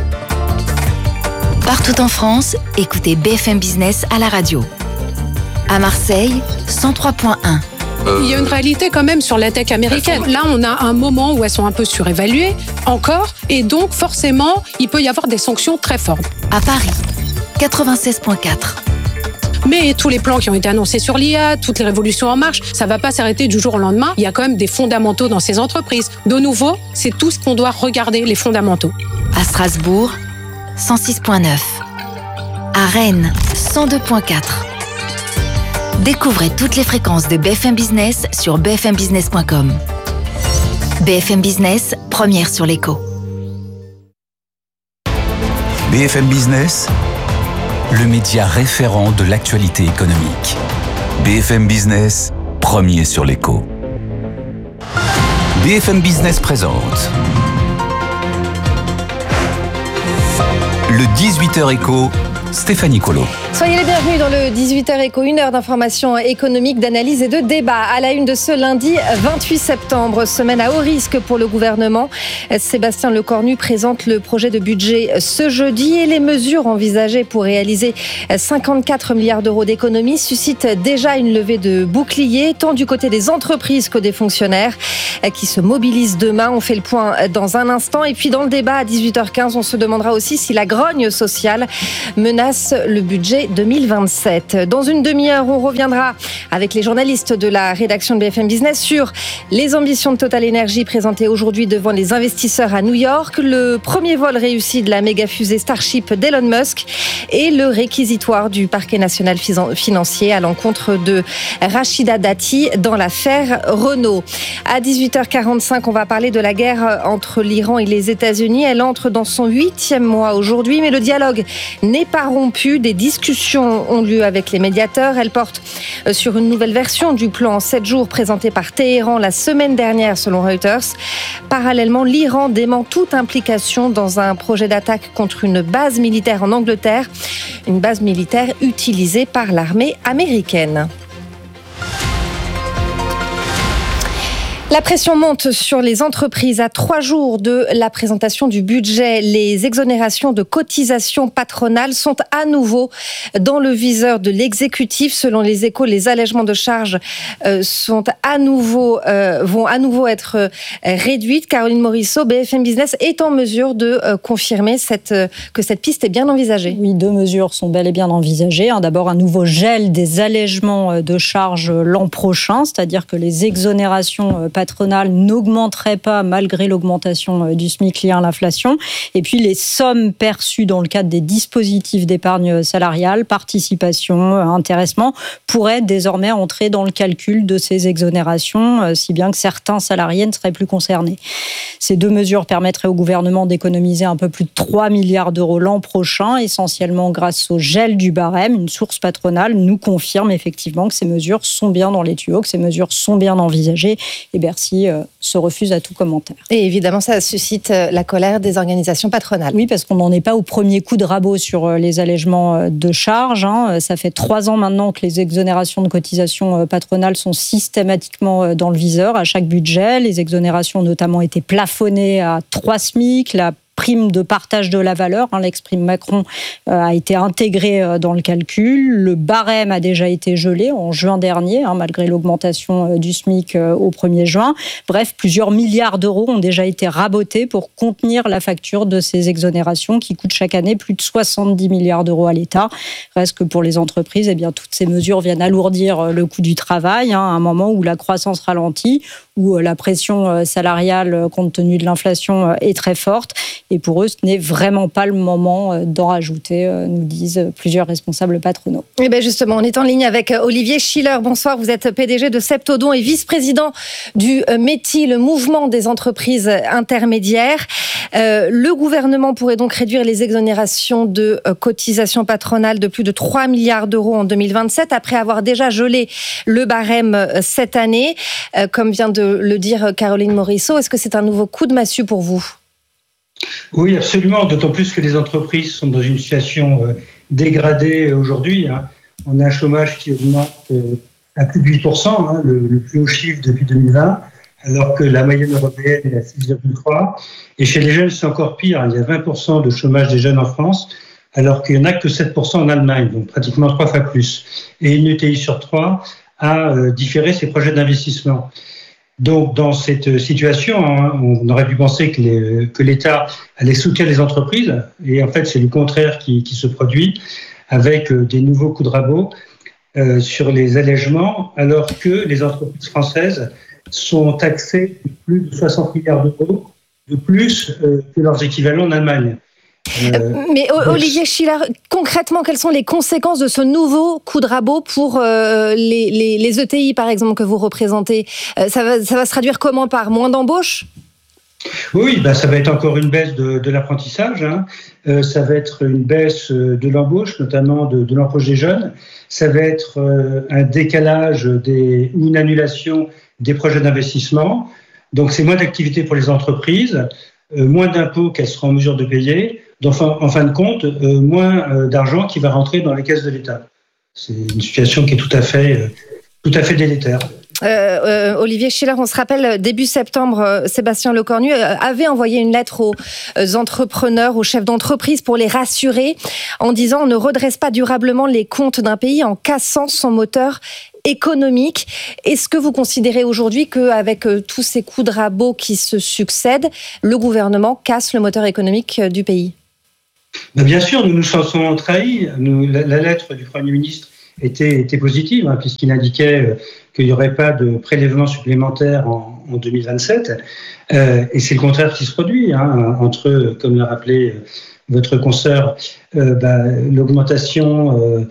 Partout en France, écoutez BFM Business à la radio. À Marseille, 103.1. Il y a une réalité quand même sur la tech américaine. Là, on a un moment où elles sont un peu surévaluées, encore, et donc forcément, il peut y avoir des sanctions très fortes. À Paris, 96.4. Mais tous les plans qui ont été annoncés sur l'IA, toutes les révolutions en marche, ça ne va pas s'arrêter du jour au lendemain. Il y a quand même des fondamentaux dans ces entreprises. De nouveau, c'est tout ce qu'on doit regarder, les fondamentaux. À Strasbourg, 106.9. À Rennes, 102.4. Découvrez toutes les fréquences de BFM Business sur bfmbusiness.com. BFM Business, première sur l'écho. BFM Business, le média référent de l'actualité économique. BFM Business, premier sur l'écho. BFM Business présente le 18h écho, Stéphanie Colo. Soyez les bienvenus dans le 18h Éco, une heure d'information économique, d'analyse et de débat. À la une de ce lundi 28 septembre, semaine à haut risque pour le gouvernement. Sébastien Lecornu présente le projet de budget ce jeudi et les mesures envisagées pour réaliser 54 milliards d'euros d'économies suscitent déjà une levée de boucliers, tant du côté des entreprises que des fonctionnaires qui se mobilisent demain. On fait le point dans un instant. Et puis dans le débat à 18h15, on se demandera aussi si la grogne sociale menace le budget 2027. Dans une demi-heure, on reviendra avec les journalistes de la rédaction de BFM Business sur les ambitions de Total Energy présentées aujourd'hui devant les investisseurs à New York, le premier vol réussi de la méga fusée Starship d'Elon Musk et le réquisitoire du parquet national financier à l'encontre de Rachida Dati dans l'affaire Renault. À 18h45, on va parler de la guerre entre l'Iran et les États-Unis. Elle entre dans son 8e mois aujourd'hui, mais le dialogue n'est pas rompu. Des discussions ont lieu avec les médiateurs. Elle porte sur une nouvelle version du plan en 7 jours présenté par Téhéran la semaine dernière selon Reuters. Parallèlement, l'Iran dément toute implication dans un projet d'attaque contre une base militaire en Angleterre, une base militaire utilisée par l'armée américaine. La pression monte sur les entreprises à 3 jours de la présentation du budget. Les exonérations de cotisations patronales sont à nouveau dans le viseur de l'exécutif. Selon les Échos, les allègements de charges vont à nouveau être réduites. Caroline Morisseau, BFM Business, est en mesure de confirmer que cette piste est bien envisagée. Oui, 2 mesures sont bel et bien envisagées. D'abord, un nouveau gel des allègements de charges l'an prochain, c'est-à-dire que les exonérations patronales n'augmenterait pas malgré l'augmentation du SMIC liée à l'inflation. Et puis les sommes perçues dans le cadre des dispositifs d'épargne salariale, participation, intéressement, pourraient désormais entrer dans le calcul de ces exonérations, si bien que certains salariés ne seraient plus concernés. Ces 2 mesures permettraient au gouvernement d'économiser un peu plus de 3 milliards d'euros l'an prochain, essentiellement grâce au gel du barème. Une source patronale nous confirme effectivement que ces mesures sont bien dans les tuyaux, que ces mesures sont bien envisagées. Et Bercy se refuse à tout commentaire. Et évidemment, ça suscite la colère des organisations patronales. Oui, parce qu'on n'en est pas au premier coup de rabot sur les allègements de charges. Ça fait 3 ans maintenant que les exonérations de cotisations patronales sont systématiquement dans le viseur à chaque budget. Les exonérations ont notamment été plafonnées à 3 SMIC. La prime de partage de la valeur, l'ex-prime Macron, a été intégrée dans le calcul. Le barème a déjà été gelé en juin dernier, malgré l'augmentation du SMIC au 1er juin. Bref, plusieurs milliards d'euros ont déjà été rabotés pour contenir la facture de ces exonérations qui coûtent chaque année plus de 70 milliards d'euros à l'État. Reste que pour les entreprises, toutes ces mesures viennent alourdir le coût du travail, à un moment où la croissance ralentit, où la pression salariale, compte tenu de l'inflation, est très forte. Et pour eux, ce n'est vraiment pas le moment d'en rajouter, nous disent plusieurs responsables patronaux. Et bien justement, on est en ligne avec Olivier Schiller. Bonsoir, vous êtes PDG de Septodon et vice-président du METI, le mouvement des entreprises intermédiaires. Le gouvernement pourrait donc réduire les exonérations de cotisations patronales de plus de 3 milliards d'euros en 2027, après avoir déjà gelé le barème cette année. Comme vient de le dire Caroline Morisseau, est-ce que c'est un nouveau coup de massue pour vous ? Oui, absolument, d'autant plus que les entreprises sont dans une situation dégradée aujourd'hui. On a un chômage qui augmente à plus de 8%, le plus haut chiffre depuis 2020, alors que la moyenne européenne est à 6,3%. Et chez les jeunes, c'est encore pire. Il y a 20% de chômage des jeunes en France, alors qu'il n'y en a que 7% en Allemagne, donc pratiquement 3 fois plus. Et une ETI sur 3 a différé ses projets d'investissement. Donc, dans cette situation, on aurait pu penser que l'État allait soutenir les entreprises, et en fait, c'est le contraire qui se produit, avec des nouveaux coups de rabot sur les allègements, alors que les entreprises françaises sont taxées de plus de 60 milliards d'euros de plus que leurs équivalents en Allemagne. Mais Olivier Schiller, concrètement, quelles sont les conséquences de ce nouveau coup de rabot pour les ETI, par exemple, que vous représentez ? Ça va se traduire comment ? Par moins d'embauches ? Oui, ça va être encore une baisse de l'apprentissage. Ça va être une baisse de l'embauche, notamment de l'embauche des jeunes. Ça va être un décalage ou une annulation des projets d'investissement. Donc, c'est moins d'activité pour les entreprises, moins d'impôts qu'elles seront en mesure de payer. donc en fin de compte, moins d'argent qui va rentrer dans les caisses de l'État. C'est une situation qui est tout à fait délétère. Olivier Schiller, on se rappelle, début septembre, Sébastien Lecornu avait envoyé une lettre aux entrepreneurs, aux chefs d'entreprise pour les rassurer en disant on ne redresse pas durablement les comptes d'un pays en cassant son moteur économique. Est-ce que vous considérez aujourd'hui qu'avec tous ces coups de rabot qui se succèdent, le gouvernement casse le moteur économique du pays ? Bien sûr, nous nous sentons trahis. La lettre du Premier ministre était positive, puisqu'il indiquait qu'il n'y aurait pas de prélèvement supplémentaire en 2027. Et c'est le contraire qui se produit, entre, comme l'a rappelé votre consoeur, l'augmentation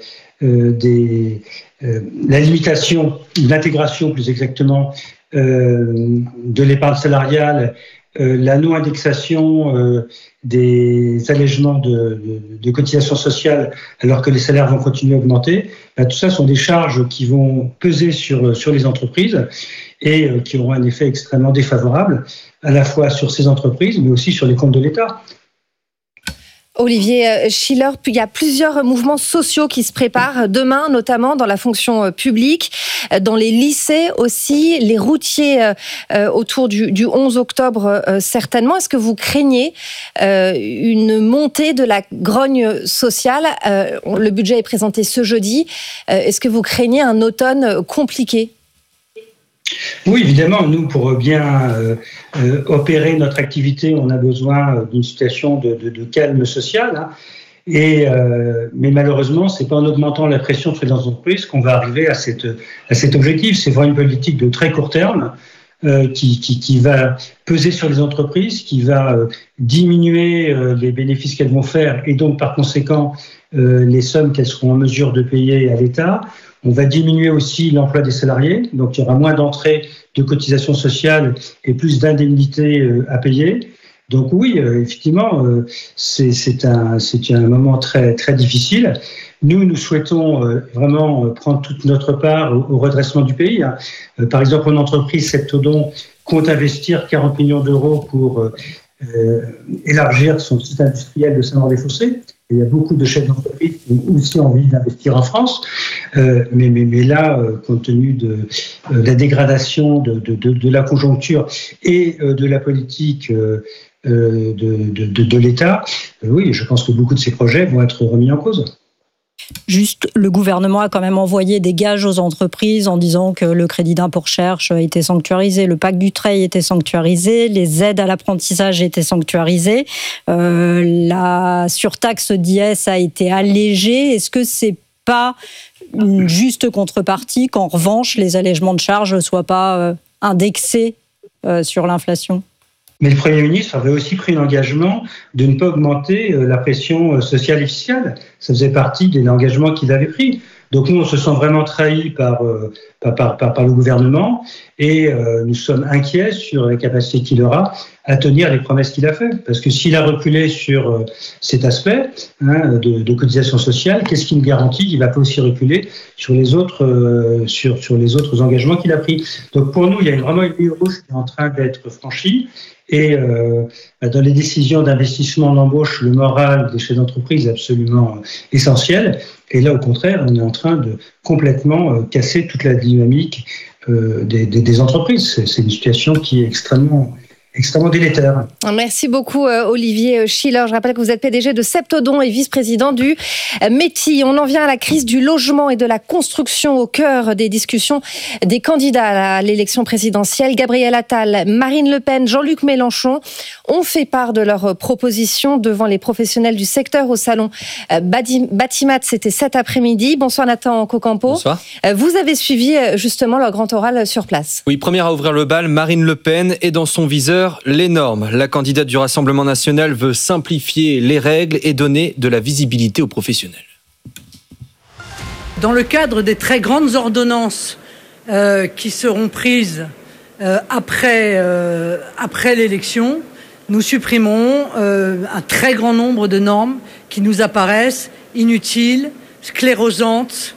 la limitation, l'intégration plus exactement de l'épargne salariale, la non-indexation des allègements de cotisations sociales alors que les salaires vont continuer à augmenter, tout ça sont des charges qui vont peser sur les entreprises et qui auront un effet extrêmement défavorable à la fois sur ces entreprises mais aussi sur les comptes de l'État. Olivier Schiller, il y a plusieurs mouvements sociaux qui se préparent demain, notamment dans la fonction publique, dans les lycées aussi, les routiers autour du 11 octobre certainement. Est-ce que vous craignez une montée de la grogne sociale ? Le budget est présenté ce jeudi. Est-ce que vous craignez un automne compliqué ? Oui, évidemment, nous, pour bien opérer notre activité, on a besoin d'une situation de calme social. Mais malheureusement, ce n'est pas en augmentant la pression sur les entreprises qu'on va arriver à cet objectif. C'est vraiment une politique de très court terme qui va peser sur les entreprises, qui va diminuer les bénéfices qu'elles vont faire et donc par conséquent les sommes qu'elles seront en mesure de payer à l'État. On va diminuer aussi l'emploi des salariés, donc il y aura moins d'entrées de cotisations sociales et plus d'indemnités à payer. Donc oui, effectivement, c'est un moment très, très difficile. Nous souhaitons vraiment prendre toute notre part au redressement du pays. Par exemple, une entreprise, Septodon, compte investir 40 millions d'euros pour élargir son site industriel de Saint-Maur-des-Fossés. Il y a beaucoup de chefs d'entreprise qui ont aussi envie d'investir en France. Mais là, compte tenu de la dégradation de la conjoncture et de la politique de l'État, oui, je pense que beaucoup de ces projets vont être remis en cause. Juste, le gouvernement a quand même envoyé des gages aux entreprises en disant que le crédit d'impôt recherche était sanctuarisé, le pacte Dutreil était sanctuarisé, les aides à l'apprentissage étaient sanctuarisées, la surtaxe d'IS a été allégée. Est-ce que c'est pas une juste contrepartie qu'en revanche les allègements de charges ne soient pas indexés sur l'inflation ? Mais le Premier ministre avait aussi pris l'engagement de ne pas augmenter la pression sociale et fiscale. Ça faisait partie des engagements qu'il avait pris. Donc nous, on se sent vraiment trahis par le gouvernement et nous sommes inquiets sur la capacité qu'il aura à tenir les promesses qu'il a faites. Parce que s'il a reculé sur cet aspect de cotisation sociale, qu'est-ce qui nous garantit qu'il ne va pas aussi reculer sur les autres, sur les autres engagements qu'il a pris? Donc pour nous, il y a vraiment une ligne rouge qui est en train d'être franchie. Et dans les décisions d'investissement, d'embauche, le moral des chefs d'entreprise est absolument essentiel. Et là, au contraire, on est en train de complètement casser toute la dynamique des entreprises. C'est une situation qui est extrêmement délétère. Merci beaucoup Olivier Schiller. Je rappelle que vous êtes PDG de Septodon et vice-président du METI. On en vient à la crise du logement et de la construction au cœur des discussions des candidats à l'élection présidentielle. Gabriel Attal, Marine Le Pen, Jean-Luc Mélenchon ont fait part de leurs propositions devant les professionnels du secteur au salon Batimat. C'était cet après-midi. Bonsoir Nathan Cocampo. Bonsoir. Vous avez suivi justement leur grand oral sur place. Oui, première à ouvrir le bal, Marine Le Pen est dans son viseur les normes. La candidate du Rassemblement national veut simplifier les règles et donner de la visibilité aux professionnels. Dans le cadre des très grandes ordonnances qui seront prises après l'élection, nous supprimons un très grand nombre de normes qui nous apparaissent inutiles, sclérosantes,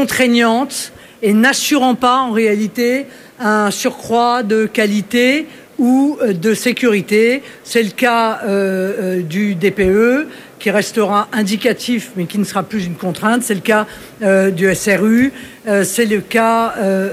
contraignantes et n'assurant pas en réalité un surcroît de qualité ou de sécurité. C'est le cas du DPE, qui restera indicatif, mais qui ne sera plus une contrainte. C'est le cas du SRU. C'est le cas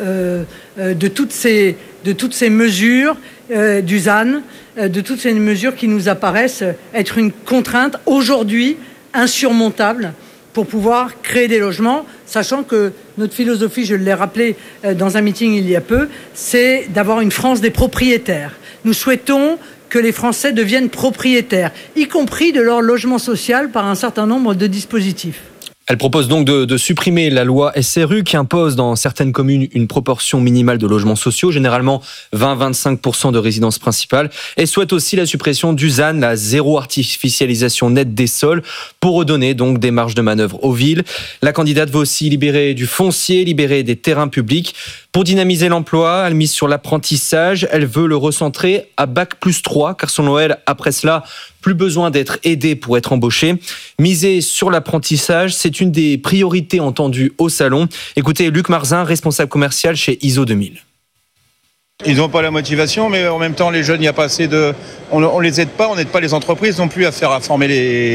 de toutes ces mesures du ZAN, de toutes ces mesures qui nous apparaissent être une contrainte aujourd'hui insurmontable pour pouvoir créer des logements, sachant que notre philosophie, je l'ai rappelé dans un meeting il y a peu, c'est d'avoir une France des propriétaires. Nous souhaitons que les Français deviennent propriétaires, y compris de leur logement social par un certain nombre de dispositifs. Elle propose donc de supprimer la loi SRU qui impose dans certaines communes une proportion minimale de logements sociaux, généralement 20-25% de résidences principales, et souhaite aussi la suppression du ZAN, la zéro artificialisation nette des sols, pour redonner donc des marges de manœuvre aux villes. La candidate veut aussi libérer du foncier, libérer des terrains publics. Pour dynamiser l'emploi, elle mise sur l'apprentissage. Elle veut le recentrer à Bac+3, car selon elle, après cela, plus besoin d'être aidé pour être embauché. Miser sur l'apprentissage, c'est une des priorités entendues au salon. Écoutez Luc Marzin, responsable commercial chez ISO 2000. Ils n'ont pas la motivation, mais en même temps, les jeunes, il n'y a pas assez de... On les aide pas, on n'aide pas les entreprises non plus à former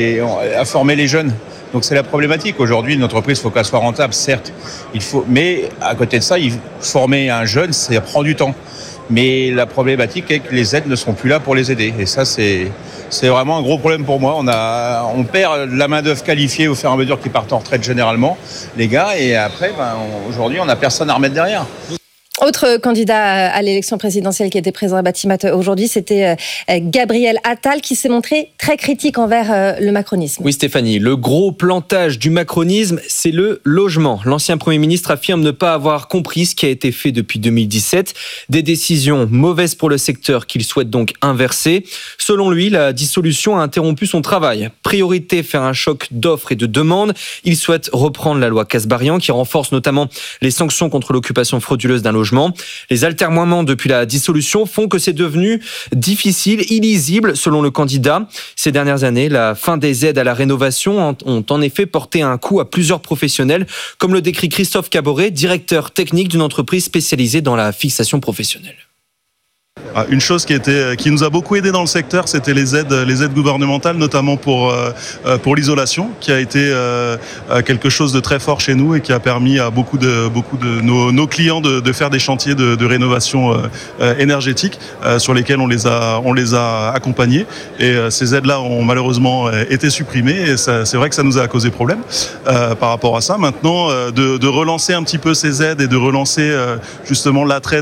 les jeunes. Donc c'est la problématique. Aujourd'hui, une entreprise, il faut qu'elle soit rentable, certes. Mais à côté de ça, former un jeune, ça prend du temps. Mais la problématique est que les aides ne seront plus là pour les aider. Et ça, c'est vraiment un gros problème pour moi. On perd la main-d'œuvre qualifiée au fur et à mesure qu'ils partent en retraite généralement, les gars. Et après, aujourd'hui, on n'a personne à remettre derrière. Autre candidat à l'élection présidentielle qui était présent à Batimat aujourd'hui, c'était Gabriel Attal, qui s'est montré très critique envers le macronisme. Oui Stéphanie, le gros plantage du macronisme, c'est le logement. L'ancien Premier ministre affirme ne pas avoir compris ce qui a été fait depuis 2017. Des décisions mauvaises pour le secteur qu'il souhaite donc inverser. Selon lui, la dissolution a interrompu son travail. Priorité, faire un choc d'offres et de demandes. Il souhaite reprendre la loi Kasbarian qui renforce notamment les sanctions contre l'occupation frauduleuse d'un logement. Les atermoiements depuis la dissolution font que c'est devenu difficile, illisible selon le candidat. Ces dernières années, la fin des aides à la rénovation ont en effet porté un coup à plusieurs professionnels, comme le décrit Christophe Caboret, directeur technique d'une entreprise spécialisée dans la fixation professionnelle. Une chose qui nous a beaucoup aidé dans le secteur, c'était les aides gouvernementales, notamment pour l'isolation, qui a été quelque chose de très fort chez nous et qui a permis à beaucoup de nos clients de faire des chantiers de rénovation énergétique sur lesquels on les a accompagnés. Et ces aides-là ont malheureusement été supprimées et c'est vrai que ça nous a causé problème par rapport à ça. Maintenant, de relancer un petit peu ces aides et de relancer justement l'attrait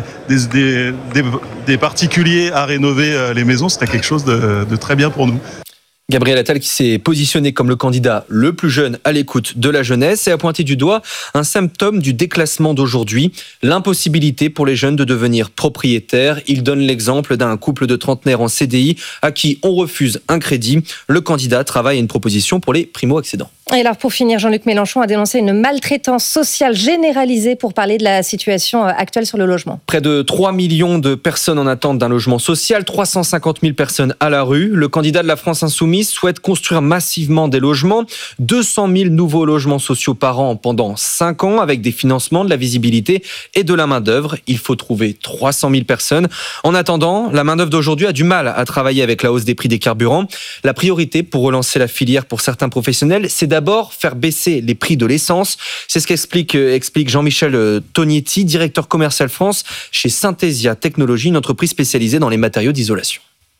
des particuliers à rénover les maisons, c'était quelque chose de très bien pour nous. Gabriel Attal qui s'est positionné comme le candidat le plus jeune à l'écoute de la jeunesse et a pointé du doigt un symptôme du déclassement d'aujourd'hui, l'impossibilité pour les jeunes de devenir propriétaires. Il donne l'exemple d'un couple de trentenaires en CDI à qui on refuse un crédit. Le candidat travaille à une proposition pour les primo-accédants. Et alors pour finir, Jean-Luc Mélenchon a dénoncé une maltraitance sociale généralisée pour parler de la situation actuelle sur le logement. Près de 3 millions de personnes en attente d'un logement social, 350 000 personnes à la rue. Le candidat de la France Insoumise souhaite construire massivement des logements, 200 000 nouveaux logements sociaux par an pendant 5 ans avec des financements, de la visibilité et de la main-d'œuvre. Il faut trouver 300 000 personnes. En attendant, la main-d'œuvre d'aujourd'hui a du mal à travailler avec la hausse des prix des carburants. La priorité pour relancer la filière pour certains professionnels, c'est d'abord faire baisser les prix de l'essence. C'est ce qu'explique Jean-Michel Tognetti, directeur commercial France chez Synthesia Technologies, une entreprise spécialisée dans les matériaux d'isolation.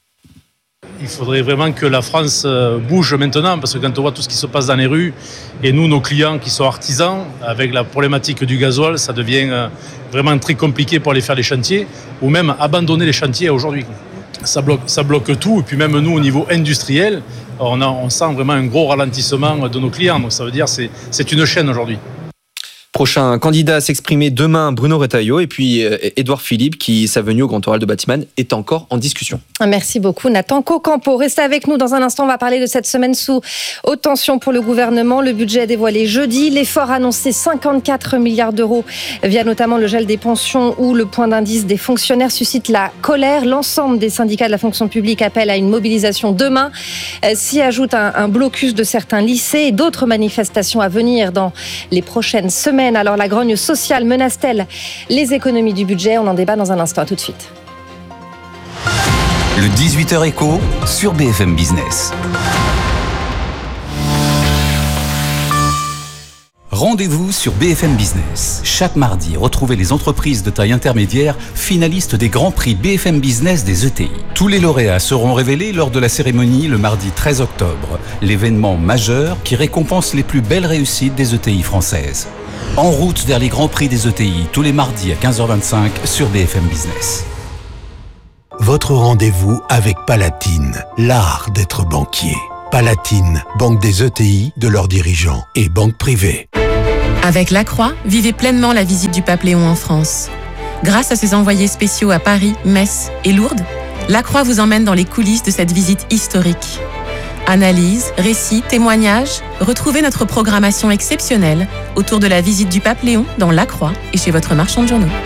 Il faudrait vraiment que la France bouge maintenant, parce que quand on voit tout ce qui se passe dans les rues, et nous, nos clients qui sont artisans, avec la problématique du gasoil, ça devient vraiment très compliqué pour aller faire les chantiers, ou même abandonner les chantiers aujourd'hui. Ça bloque tout, et puis même nous, au niveau industriel, on sent vraiment un gros ralentissement de nos clients. Donc ça veut dire que c'est une chaîne aujourd'hui. Prochain candidat à s'exprimer demain, Bruno Retailleau, et puis Édouard Philippe, qui, sa venue au Grand Oral de Batiman, est encore en discussion. Merci beaucoup Nathan Cocampo. Restez avec nous dans un instant, on va parler de cette semaine sous haute tension pour le gouvernement. Le budget est dévoilé jeudi, l'effort annoncé 54 milliards d'euros via notamment le gel des pensions ou le point d'indice des fonctionnaires suscite la colère. L'ensemble des syndicats de la fonction publique appellent à une mobilisation demain. S'y ajoute un blocus de certains lycées et d'autres manifestations à venir dans les prochaines semaines. Alors la grogne sociale menace-t-elle les économies du budget ? On en débat dans un instant. À tout de suite. Le 18h écho sur BFM Business. Rendez-vous sur BFM Business. Chaque mardi, retrouvez les entreprises de taille intermédiaire finalistes des grands prix BFM Business des ETI. Tous les lauréats seront révélés lors de la cérémonie le mardi 13 octobre, l'événement majeur qui récompense les plus belles réussites des ETI françaises. En route vers les grands prix des ETI, tous les mardis à 15h25 sur BFM Business. Votre rendez-vous avec Palatine, l'art d'être banquier. Palatine, banque des ETI, de leurs dirigeants et banque privée. Avec Lacroix, vivez pleinement la visite du pape Léon en France. Grâce à ses envoyés spéciaux à Paris, Metz et Lourdes, Lacroix vous emmène dans les coulisses de cette visite historique. Analyse, récits, témoignages, retrouvez notre programmation exceptionnelle autour de la visite du pape Léon dans Lacroix et chez votre marchand de journaux.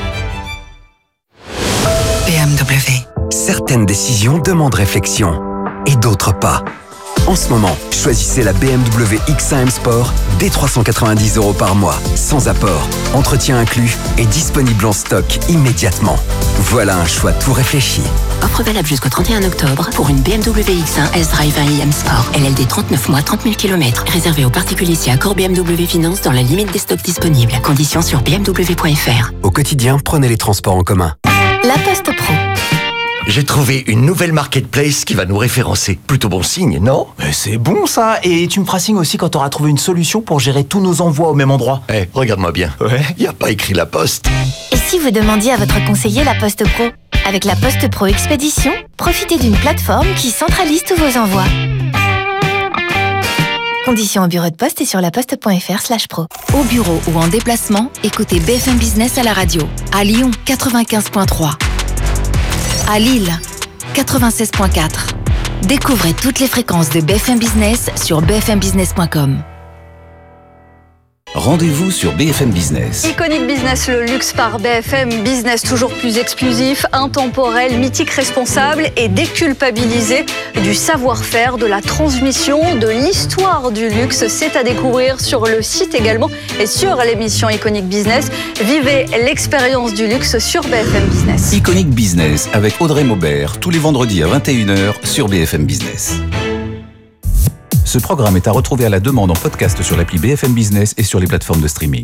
BMW. Certaines décisions demandent réflexion et d'autres pas. En ce moment, choisissez la BMW X1 M Sport dès 390 € par mois, sans apport, entretien inclus et disponible en stock immédiatement. Voilà un choix tout réfléchi. Offre valable jusqu'au 31 octobre pour une BMW X1 S-Drive 1i M Sport. LLD 39 mois, 30 000 km. Réservé aux particuliers si accord BMW Finance dans la limite des stocks disponibles. Conditions sur bmw.fr. Au quotidien, prenez les transports en commun. La Poste Pro. J'ai trouvé une nouvelle marketplace qui va nous référencer. Plutôt bon signe, non? Mais c'est bon ça. Et tu me feras signe aussi quand tu auras trouvé une solution pour gérer tous nos envois au même endroit. Regarde-moi bien. Ouais. Y a pas écrit La Poste. Et si vous demandiez à votre conseiller La Poste Pro? Avec La Poste Pro Expédition, profitez d'une plateforme qui centralise tous vos envois. Conditions au bureau de poste et sur laposte.fr/pro. Au bureau ou en déplacement, écoutez BFM Business à la radio. À Lyon, 95.3. À Lille, 96.4. Découvrez toutes les fréquences de BFM Business sur bfmbusiness.com. Rendez-vous sur BFM Business. Iconic Business, le luxe par BFM Business, toujours plus exclusif, intemporel, mythique, responsable et déculpabilisé du savoir-faire, de la transmission, de l'histoire du luxe. C'est à découvrir sur le site également et sur l'émission Iconic Business. Vivez l'expérience du luxe sur BFM Business. Iconic Business avec Audrey Maubert, tous les vendredis à 21h sur BFM Business. Ce programme est à retrouver à la demande en podcast sur l'appli BFM Business et sur les plateformes de streaming.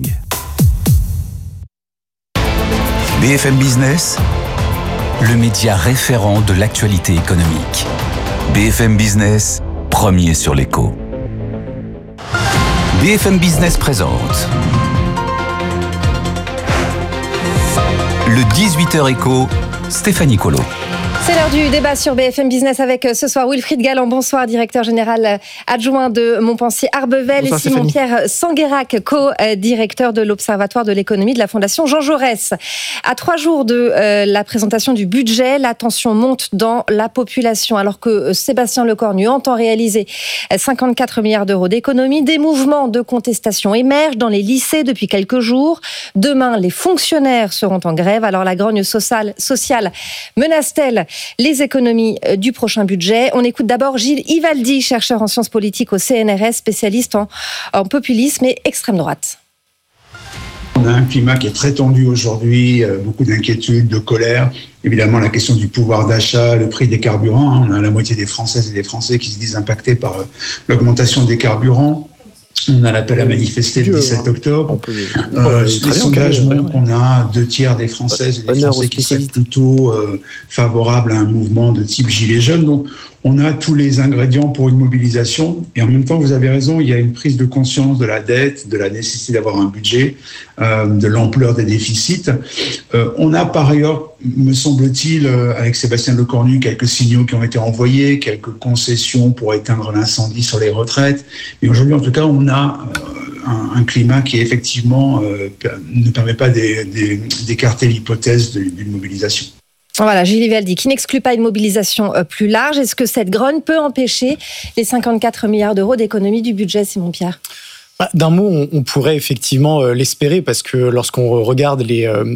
BFM Business, le média référent de l'actualité économique. BFM Business, premier sur l'écho. BFM Business présente le 18h écho, Stéphanie Colo. C'est l'heure du débat sur BFM Business avec ce soir Wilfried Galland, bonsoir, directeur général adjoint de Montpensier Arbevel, bonsoir, et Simon-Pierre Sanguérac, co-directeur de l'Observatoire de l'économie de la Fondation Jean Jaurès. À 3 jours de la présentation du budget, la tension monte dans la population. Alors que Sébastien Lecornu entend réaliser 54 milliards d'euros d'économies, des mouvements de contestation émergent dans les lycées depuis quelques jours. Demain, les fonctionnaires seront en grève. Alors la grogne sociale menace-t-elle les économies du prochain budget? On écoute d'abord Gilles Ivaldi, chercheur en sciences politiques au CNRS, spécialiste en populisme et extrême droite. On a un climat qui est très tendu aujourd'hui, beaucoup d'inquiétudes, de colère. Évidemment, la question du pouvoir d'achat, le prix des carburants. On a la moitié des Françaises et des Français qui se disent impactés par l'augmentation des carburants. On a l'appel à manifester le 17 octobre. Les sondages montrent qu'on a 2/3 des Françaises et des Français qui seraient plutôt favorables à un mouvement de type gilet jaune. Donc, on a tous les ingrédients pour une mobilisation. Et en même temps, vous avez raison, il y a une prise de conscience de la dette, de la nécessité d'avoir un budget, de l'ampleur des déficits. On a par ailleurs, me semble-t-il, avec Sébastien Lecornu, quelques signaux qui ont été envoyés, quelques concessions pour éteindre l'incendie sur les retraites. Mais aujourd'hui, en tout cas, on a un climat qui, effectivement, ne permet pas d'écarter l'hypothèse d'une mobilisation. Voilà, Gilles Ivaldi, qui n'exclut pas une mobilisation plus large. Est-ce que cette grogne peut empêcher les 54 milliards d'euros d'économie du budget, Simon-Pierre ? D'un mot, on pourrait effectivement l'espérer, parce que lorsqu'on regarde les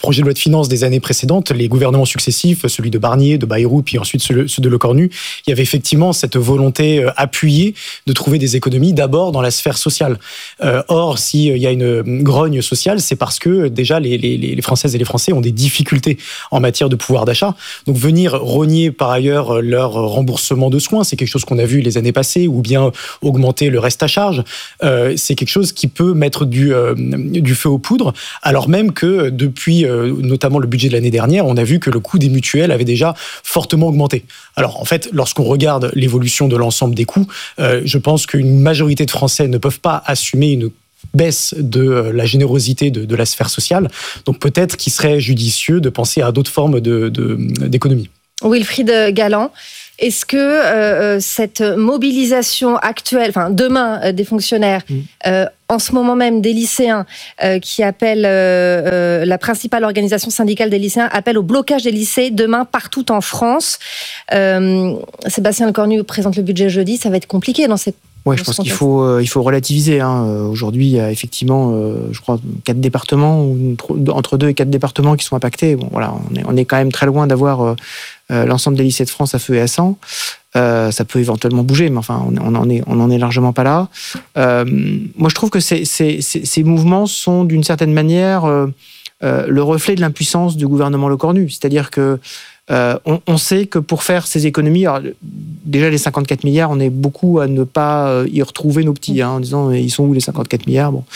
projets de loi de finances des années précédentes, les gouvernements successifs, celui de Barnier, de Bayrou, puis ensuite ceux de Lecornu, il y avait effectivement cette volonté appuyée de trouver des économies d'abord dans la sphère sociale. Or, s'il y a une grogne sociale, c'est parce que déjà les Françaises et les Français ont des difficultés en matière de pouvoir d'achat. Donc venir rogner par ailleurs leur remboursement de soins, c'est quelque chose qu'on a vu les années passées, ou bien augmenter le reste à charge, c'est quelque chose qui peut mettre du feu aux poudres, alors même que depuis notamment le budget de l'année dernière, on a vu que le coût des mutuelles avait déjà fortement augmenté. Alors en fait, lorsqu'on regarde l'évolution de l'ensemble des coûts, je pense qu'une majorité de Français ne peuvent pas assumer une baisse de la générosité de la sphère sociale. Donc peut-être qu'il serait judicieux de penser à d'autres formes d'économie. Wilfried Galland, est-ce que cette mobilisation actuelle, enfin demain des fonctionnaires, en ce moment même des lycéens qui appellent, la principale organisation syndicale des lycéens appelle au blocage des lycées demain partout en France. Sébastien Lecornu présente le budget jeudi, ça va être compliqué dans cette... Ouais, je pense qu'il faut relativiser. Aujourd'hui, il y a effectivement, je crois, 4 départements, entre 2 et 4 départements qui sont impactés. Bon, voilà, on est quand même très loin d'avoir l'ensemble des lycées de France à feu et à sang. Ça peut éventuellement bouger, mais enfin, on en est largement pas là. Moi, je trouve que ces mouvements sont d'une certaine manière le reflet de l'impuissance du gouvernement Lecornu. C'est-à-dire que on sait que pour faire ces économies, alors, déjà les 54 milliards, on est beaucoup à ne pas y retrouver nos petits, en disant ils sont où les 54 milliards bon.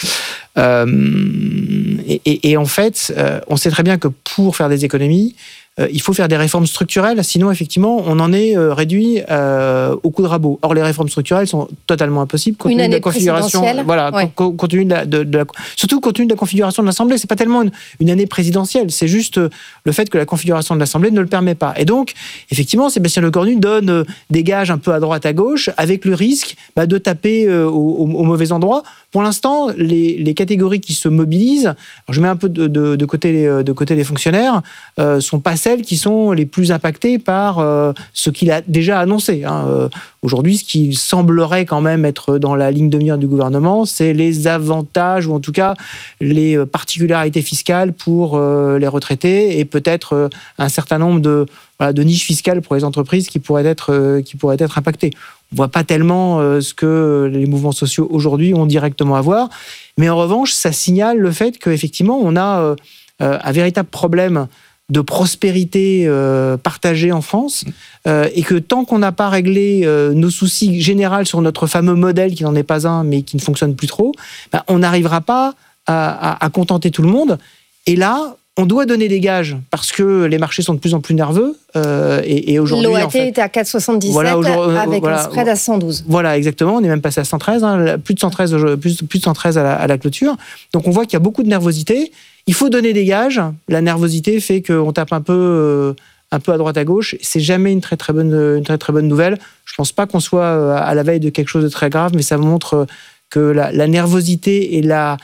Et en fait, on sait très bien que pour faire des économies, il faut faire des réformes structurelles, sinon effectivement on en est réduit au coup de rabot. Or les réformes structurelles sont totalement impossibles compte tenu de la configuration. Voilà, ouais. Compte tenu surtout compte tenu de la configuration de l'Assemblée, c'est pas tellement une année présidentielle, c'est juste le fait que la configuration de l'Assemblée ne le permet pas. Et donc effectivement, Sébastien Lecornu donne des gages un peu à droite à gauche, avec le risque de taper au mauvais endroit. Pour l'instant, les catégories qui se mobilisent, alors je mets un peu de côté les fonctionnaires, sont pas celles qui sont les plus impactées par ce qu'il a déjà annoncé. Aujourd'hui, ce qui semblerait quand même être dans la ligne de mire du gouvernement, c'est les avantages, ou en tout cas les particularités fiscales pour les retraités, et peut-être un certain nombre de niches fiscales pour les entreprises qui pourraient être impactées. On ne voit pas tellement ce que les mouvements sociaux aujourd'hui ont directement à voir. Mais en revanche, ça signale le fait qu'effectivement, on a un véritable problème de prospérité partagée en France, et que tant qu'on n'a pas réglé nos soucis généraux sur notre fameux modèle, qui n'en est pas un, mais qui ne fonctionne plus trop, on n'arrivera pas à contenter tout le monde. Et là, on doit donner des gages parce que les marchés sont de plus en plus nerveux. Et aujourd'hui, l'OAT était à 4,77 avec un spread à 112. Voilà, exactement. On est même passé à 113, plus de 113 à la clôture. Donc on voit qu'il y a beaucoup de nervosité. Il faut donner des gages. La nervosité fait qu'on tape un peu à droite à gauche. C'est jamais une très très bonne nouvelle. Je pense pas qu'on soit à la veille de quelque chose de très grave, mais ça montre que la nervosité et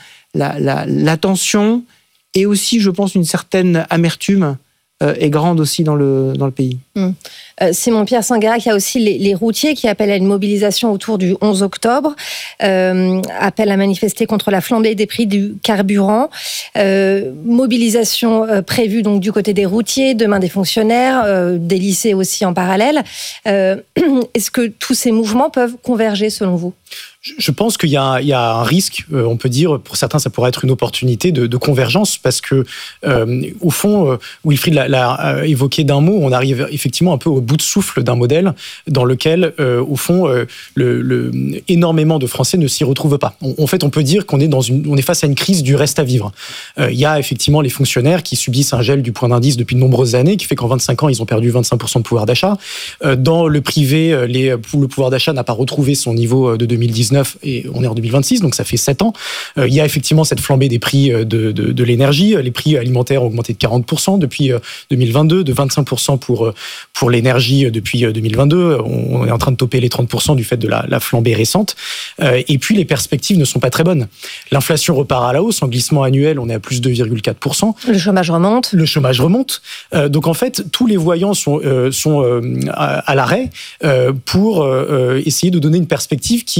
la tension, et aussi, je pense, une certaine amertume est grande aussi dans le pays. Simon-Pierre Sanguérac, il y a aussi les routiers qui appellent à une mobilisation autour du 11 octobre, appellent à manifester contre la flambée des prix du carburant. Mobilisation prévue donc du côté des routiers, demain des fonctionnaires, des lycées aussi en parallèle. Est-ce que tous ces mouvements peuvent converger selon vous ? Je pense qu'il y a un risque, on peut dire, pour certains ça pourrait être une opportunité de convergence, parce que au fond, Wilfried l'a évoqué d'un mot, on arrive effectivement un peu au bout de souffle d'un modèle dans lequel, au fond, énormément de Français ne s'y retrouvent pas. En fait, on peut dire qu'on est face à une crise du reste à vivre. Il y a effectivement les fonctionnaires qui subissent un gel du point d'indice depuis de nombreuses années, qui fait qu'en 25 ans, ils ont perdu 25% de pouvoir d'achat. Dans le privé, le pouvoir d'achat n'a pas retrouvé son niveau de 2019, et on est en 2026, donc ça fait 7 ans. Il y a effectivement cette flambée des prix de l'énergie. Les prix alimentaires ont augmenté de 40% depuis 2022, de 25% pour l'énergie depuis 2022. On est en train de toper les 30% du fait de la flambée récente. Et puis les perspectives ne sont pas très bonnes. L'inflation repart à la hausse. En glissement annuel, on est à plus 2,4%. Le chômage remonte. Donc en fait, tous les voyants sont à l'arrêt pour essayer de donner une perspective qui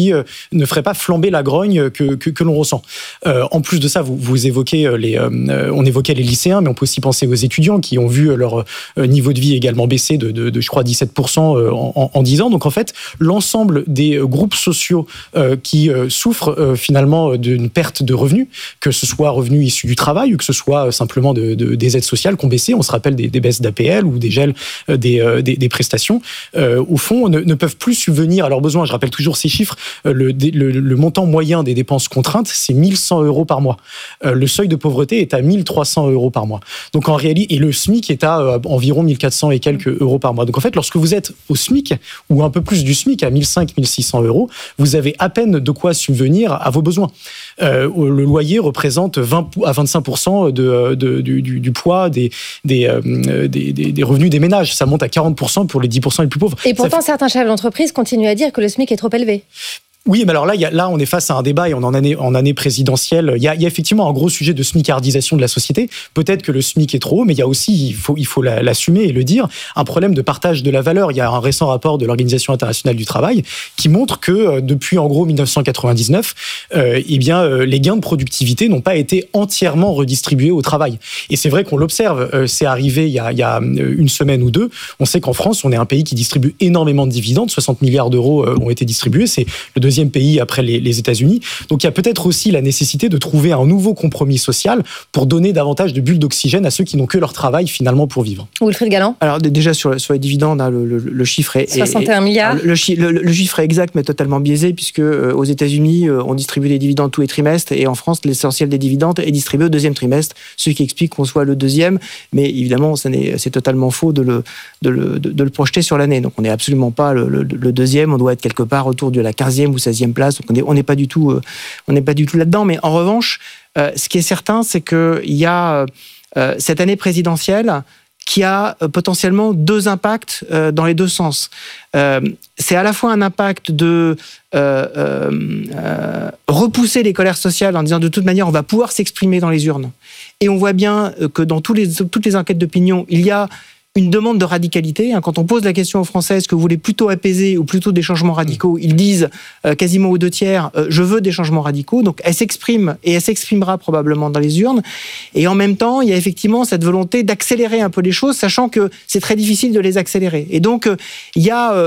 ne ferait pas flamber la grogne que l'on ressent. En plus de ça, vous évoquez on évoquait les lycéens, mais on peut aussi penser aux étudiants qui ont vu leur niveau de vie également baisser de je crois 17% en 10 ans. Donc en fait, l'ensemble des groupes sociaux qui souffrent finalement d'une perte de revenus, que ce soit revenus issus du travail ou que ce soit simplement des aides sociales qui ont baissé, on se rappelle des baisses d'APL ou des gels des prestations, au fond ne peuvent plus subvenir à leurs besoins. Je rappelle toujours ces chiffres, le montant moyen des dépenses contraintes, c'est 1100 € par mois. Le seuil de pauvreté est à 1300 € par mois. Donc en réalité, et le SMIC est à environ 1400 et quelques euros par mois. Donc en fait, lorsque vous êtes au SMIC, ou un peu plus du SMIC, à 1500-1600 €, vous avez à peine de quoi subvenir à vos besoins. Le loyer représente 20 à 25% du poids des revenus des ménages. Ça monte à 40% pour les 10% les plus pauvres. Et pourtant, certains chefs d'entreprise continuent à dire que le SMIC est trop élevé. Oui, mais alors là, on est face à un débat et on en année présidentielle. Il y a effectivement un gros sujet de smicardisation de la société. Peut-être que le SMIC est trop haut, mais il y a aussi, il faut l'assumer et le dire, un problème de partage de la valeur. Il y a un récent rapport de l'Organisation internationale du travail qui montre que depuis en gros 1999, les gains de productivité n'ont pas été entièrement redistribués au travail. Et c'est vrai qu'on l'observe. C'est arrivé il y a une semaine ou deux. On sait qu'en France, on est un pays qui distribue énormément de dividendes. 60 milliards d'euros ont été distribués. C'est le deuxième pays après les États-Unis. Donc il y a peut-être aussi la nécessité de trouver un nouveau compromis social pour donner davantage de bulles d'oxygène à ceux qui n'ont que leur travail finalement pour vivre. Wilfried Galland. Alors déjà sur les dividendes, le chiffre est 61 milliards. Le chiffre est exact mais totalement biaisé puisque aux États-Unis on distribue des dividendes tous les trimestres et en France l'essentiel des dividendes est distribué au deuxième trimestre, ce qui explique qu'on soit le deuxième. Mais évidemment c'est totalement faux de le projeter sur l'année. Donc on n'est absolument pas le deuxième. On doit être quelque part autour de la 15e ou 16e place. Donc on n'est pas du tout là-dedans. Mais en revanche, ce qui est certain, c'est qu'il y a cette année présidentielle qui a potentiellement deux impacts dans les deux sens. C'est à la fois un impact de repousser les colères sociales en disant de toute manière on va pouvoir s'exprimer dans les urnes. Et on voit bien que dans toutes les enquêtes d'opinion, il y a une demande de radicalité. Quand on pose la question aux Français, est-ce que vous voulez plutôt apaiser ou plutôt des changements radicaux, ils disent quasiment aux 2/3, je veux des changements radicaux. Donc elle s'exprime et elle s'exprimera probablement dans les urnes. Et en même temps, il y a effectivement cette volonté d'accélérer un peu les choses, sachant que c'est très difficile de les accélérer. Et donc il y a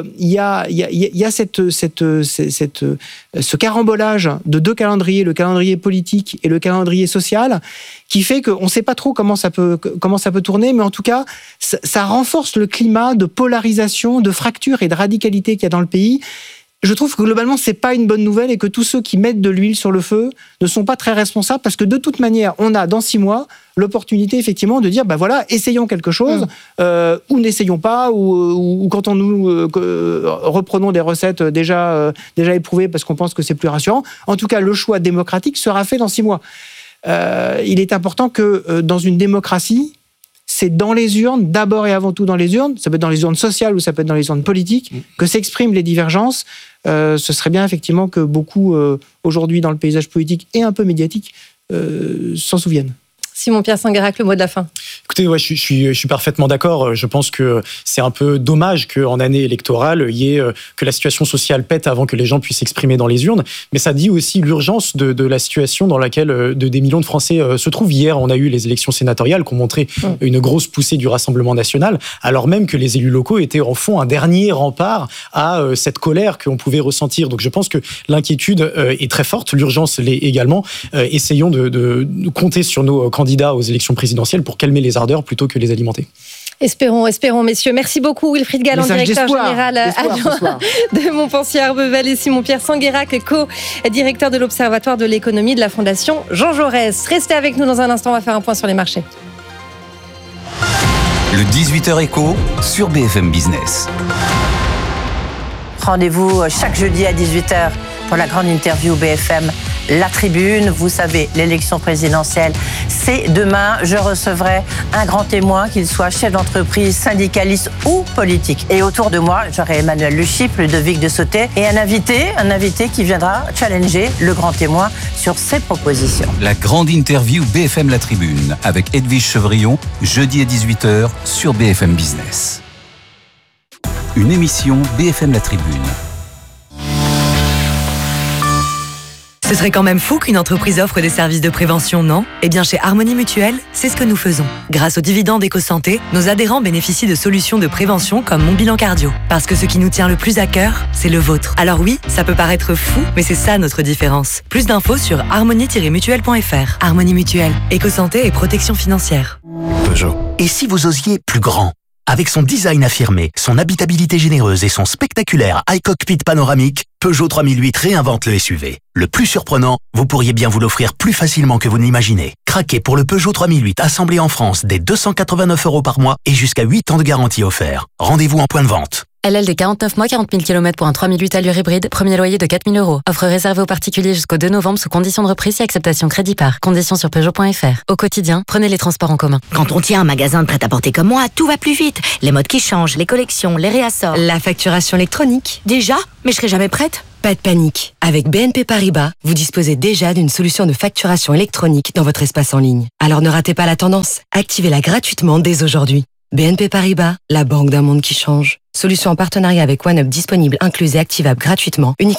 ce carambolage de deux calendriers, le calendrier politique et le calendrier social, qui fait qu'on ne sait pas trop comment ça peut tourner, mais en tout cas, ça renforce le climat de polarisation, de fracture et de radicalité qu'il y a dans le pays. Je trouve que globalement, c'est pas une bonne nouvelle et que tous ceux qui mettent de l'huile sur le feu ne sont pas très responsables parce que de toute manière, on a dans 6 mois l'opportunité effectivement de dire, voilà, essayons quelque chose ou n'essayons pas ou quand on nous reprenons des recettes déjà éprouvées parce qu'on pense que c'est plus rassurant. En tout cas, le choix démocratique sera fait dans 6 mois. Il est important que dans une démocratie, c'est dans les urnes, d'abord et avant tout dans les urnes, ça peut être dans les urnes sociales ou ça peut être dans les urnes politiques, que s'expriment les divergences. Ce serait bien effectivement que beaucoup, aujourd'hui dans le paysage politique et un peu médiatique, s'en souviennent. Simon-Pierre Sanguérac, le mot de la fin. Écoutez, ouais, je suis parfaitement d'accord. Je pense que c'est un peu dommage qu'en année électorale, il y ait que la situation sociale pète avant que les gens puissent s'exprimer dans les urnes. Mais ça dit aussi l'urgence de la situation dans laquelle des millions de Français se trouvent. Hier, on a eu les élections sénatoriales qui ont montré une grosse poussée du Rassemblement national, alors même que les élus locaux étaient en fond un dernier rempart à cette colère qu'on pouvait ressentir. Donc je pense que l'inquiétude est très forte, l'urgence l'est également. Essayons de compter sur nos candidats aux élections présidentielles pour calmer les ardeurs plutôt que les alimenter. Espérons, messieurs. Merci beaucoup, Wilfried Galland, directeur général adjoint de Montpensier-Arbevel, et Simon-Pierre Sanguérac, co-directeur de l'Observatoire de l'économie de la Fondation Jean Jaurès. Restez avec nous dans un instant, on va faire un point sur les marchés. Le 18h Éco sur BFM Business. Rendez-vous chaque jeudi à 18h pour la grande interview BFM La Tribune. Vous savez, l'élection présidentielle, c'est demain. Je recevrai un grand témoin, qu'il soit chef d'entreprise, syndicaliste ou politique. Et autour de moi, j'aurai Emmanuel Luchyp, Ludovic de Sauté et un invité qui viendra challenger le grand témoin sur ses propositions. La grande interview BFM La Tribune avec Edwige Chevrillon, jeudi à 18h sur BFM Business. Une émission BFM La Tribune. Ce serait quand même fou qu'une entreprise offre des services de prévention, non? Eh bien, chez Harmonie Mutuelle, c'est ce que nous faisons. Grâce aux dividendes EcoSanté, nos adhérents bénéficient de solutions de prévention comme Mon Bilan Cardio. Parce que ce qui nous tient le plus à cœur, c'est le vôtre. Alors oui, ça peut paraître fou, mais c'est ça notre différence. Plus d'infos sur harmonie-mutuelle.fr. Harmonie Mutuelle, EcoSanté et protection financière. Peugeot. Et si vous osiez plus grand? Avec son design affirmé, son habitabilité généreuse et son spectaculaire iCockpit panoramique, Peugeot 3008 réinvente le SUV. Le plus surprenant, vous pourriez bien vous l'offrir plus facilement que vous ne l'imaginez. Craquez pour le Peugeot 3008 assemblé en France dès 289 € par mois et jusqu'à 8 ans de garantie offert. Rendez-vous en point de vente. LL de 49 mois, 40 000 km pour un 3008 allure hybride, premier loyer de 4 000 €. Offre réservée aux particuliers jusqu'au 2 novembre sous condition de reprise et acceptation crédit par. Conditions sur Peugeot.fr. Au quotidien, prenez les transports en commun. Quand on tient un magasin de prêt-à-porter comme moi, tout va plus vite. Les modes qui changent, les collections, les réassorts. La facturation électronique. Déjà? Mais je serai jamais prête. Pas de panique. Avec BNP Paribas, vous disposez déjà d'une solution de facturation électronique dans votre espace en ligne. Alors ne ratez pas la tendance. Activez-la gratuitement dès aujourd'hui. BNP Paribas, la banque d'un monde qui change. Solution en partenariat avec OneUp disponible, incluse et activable gratuitement, uniquement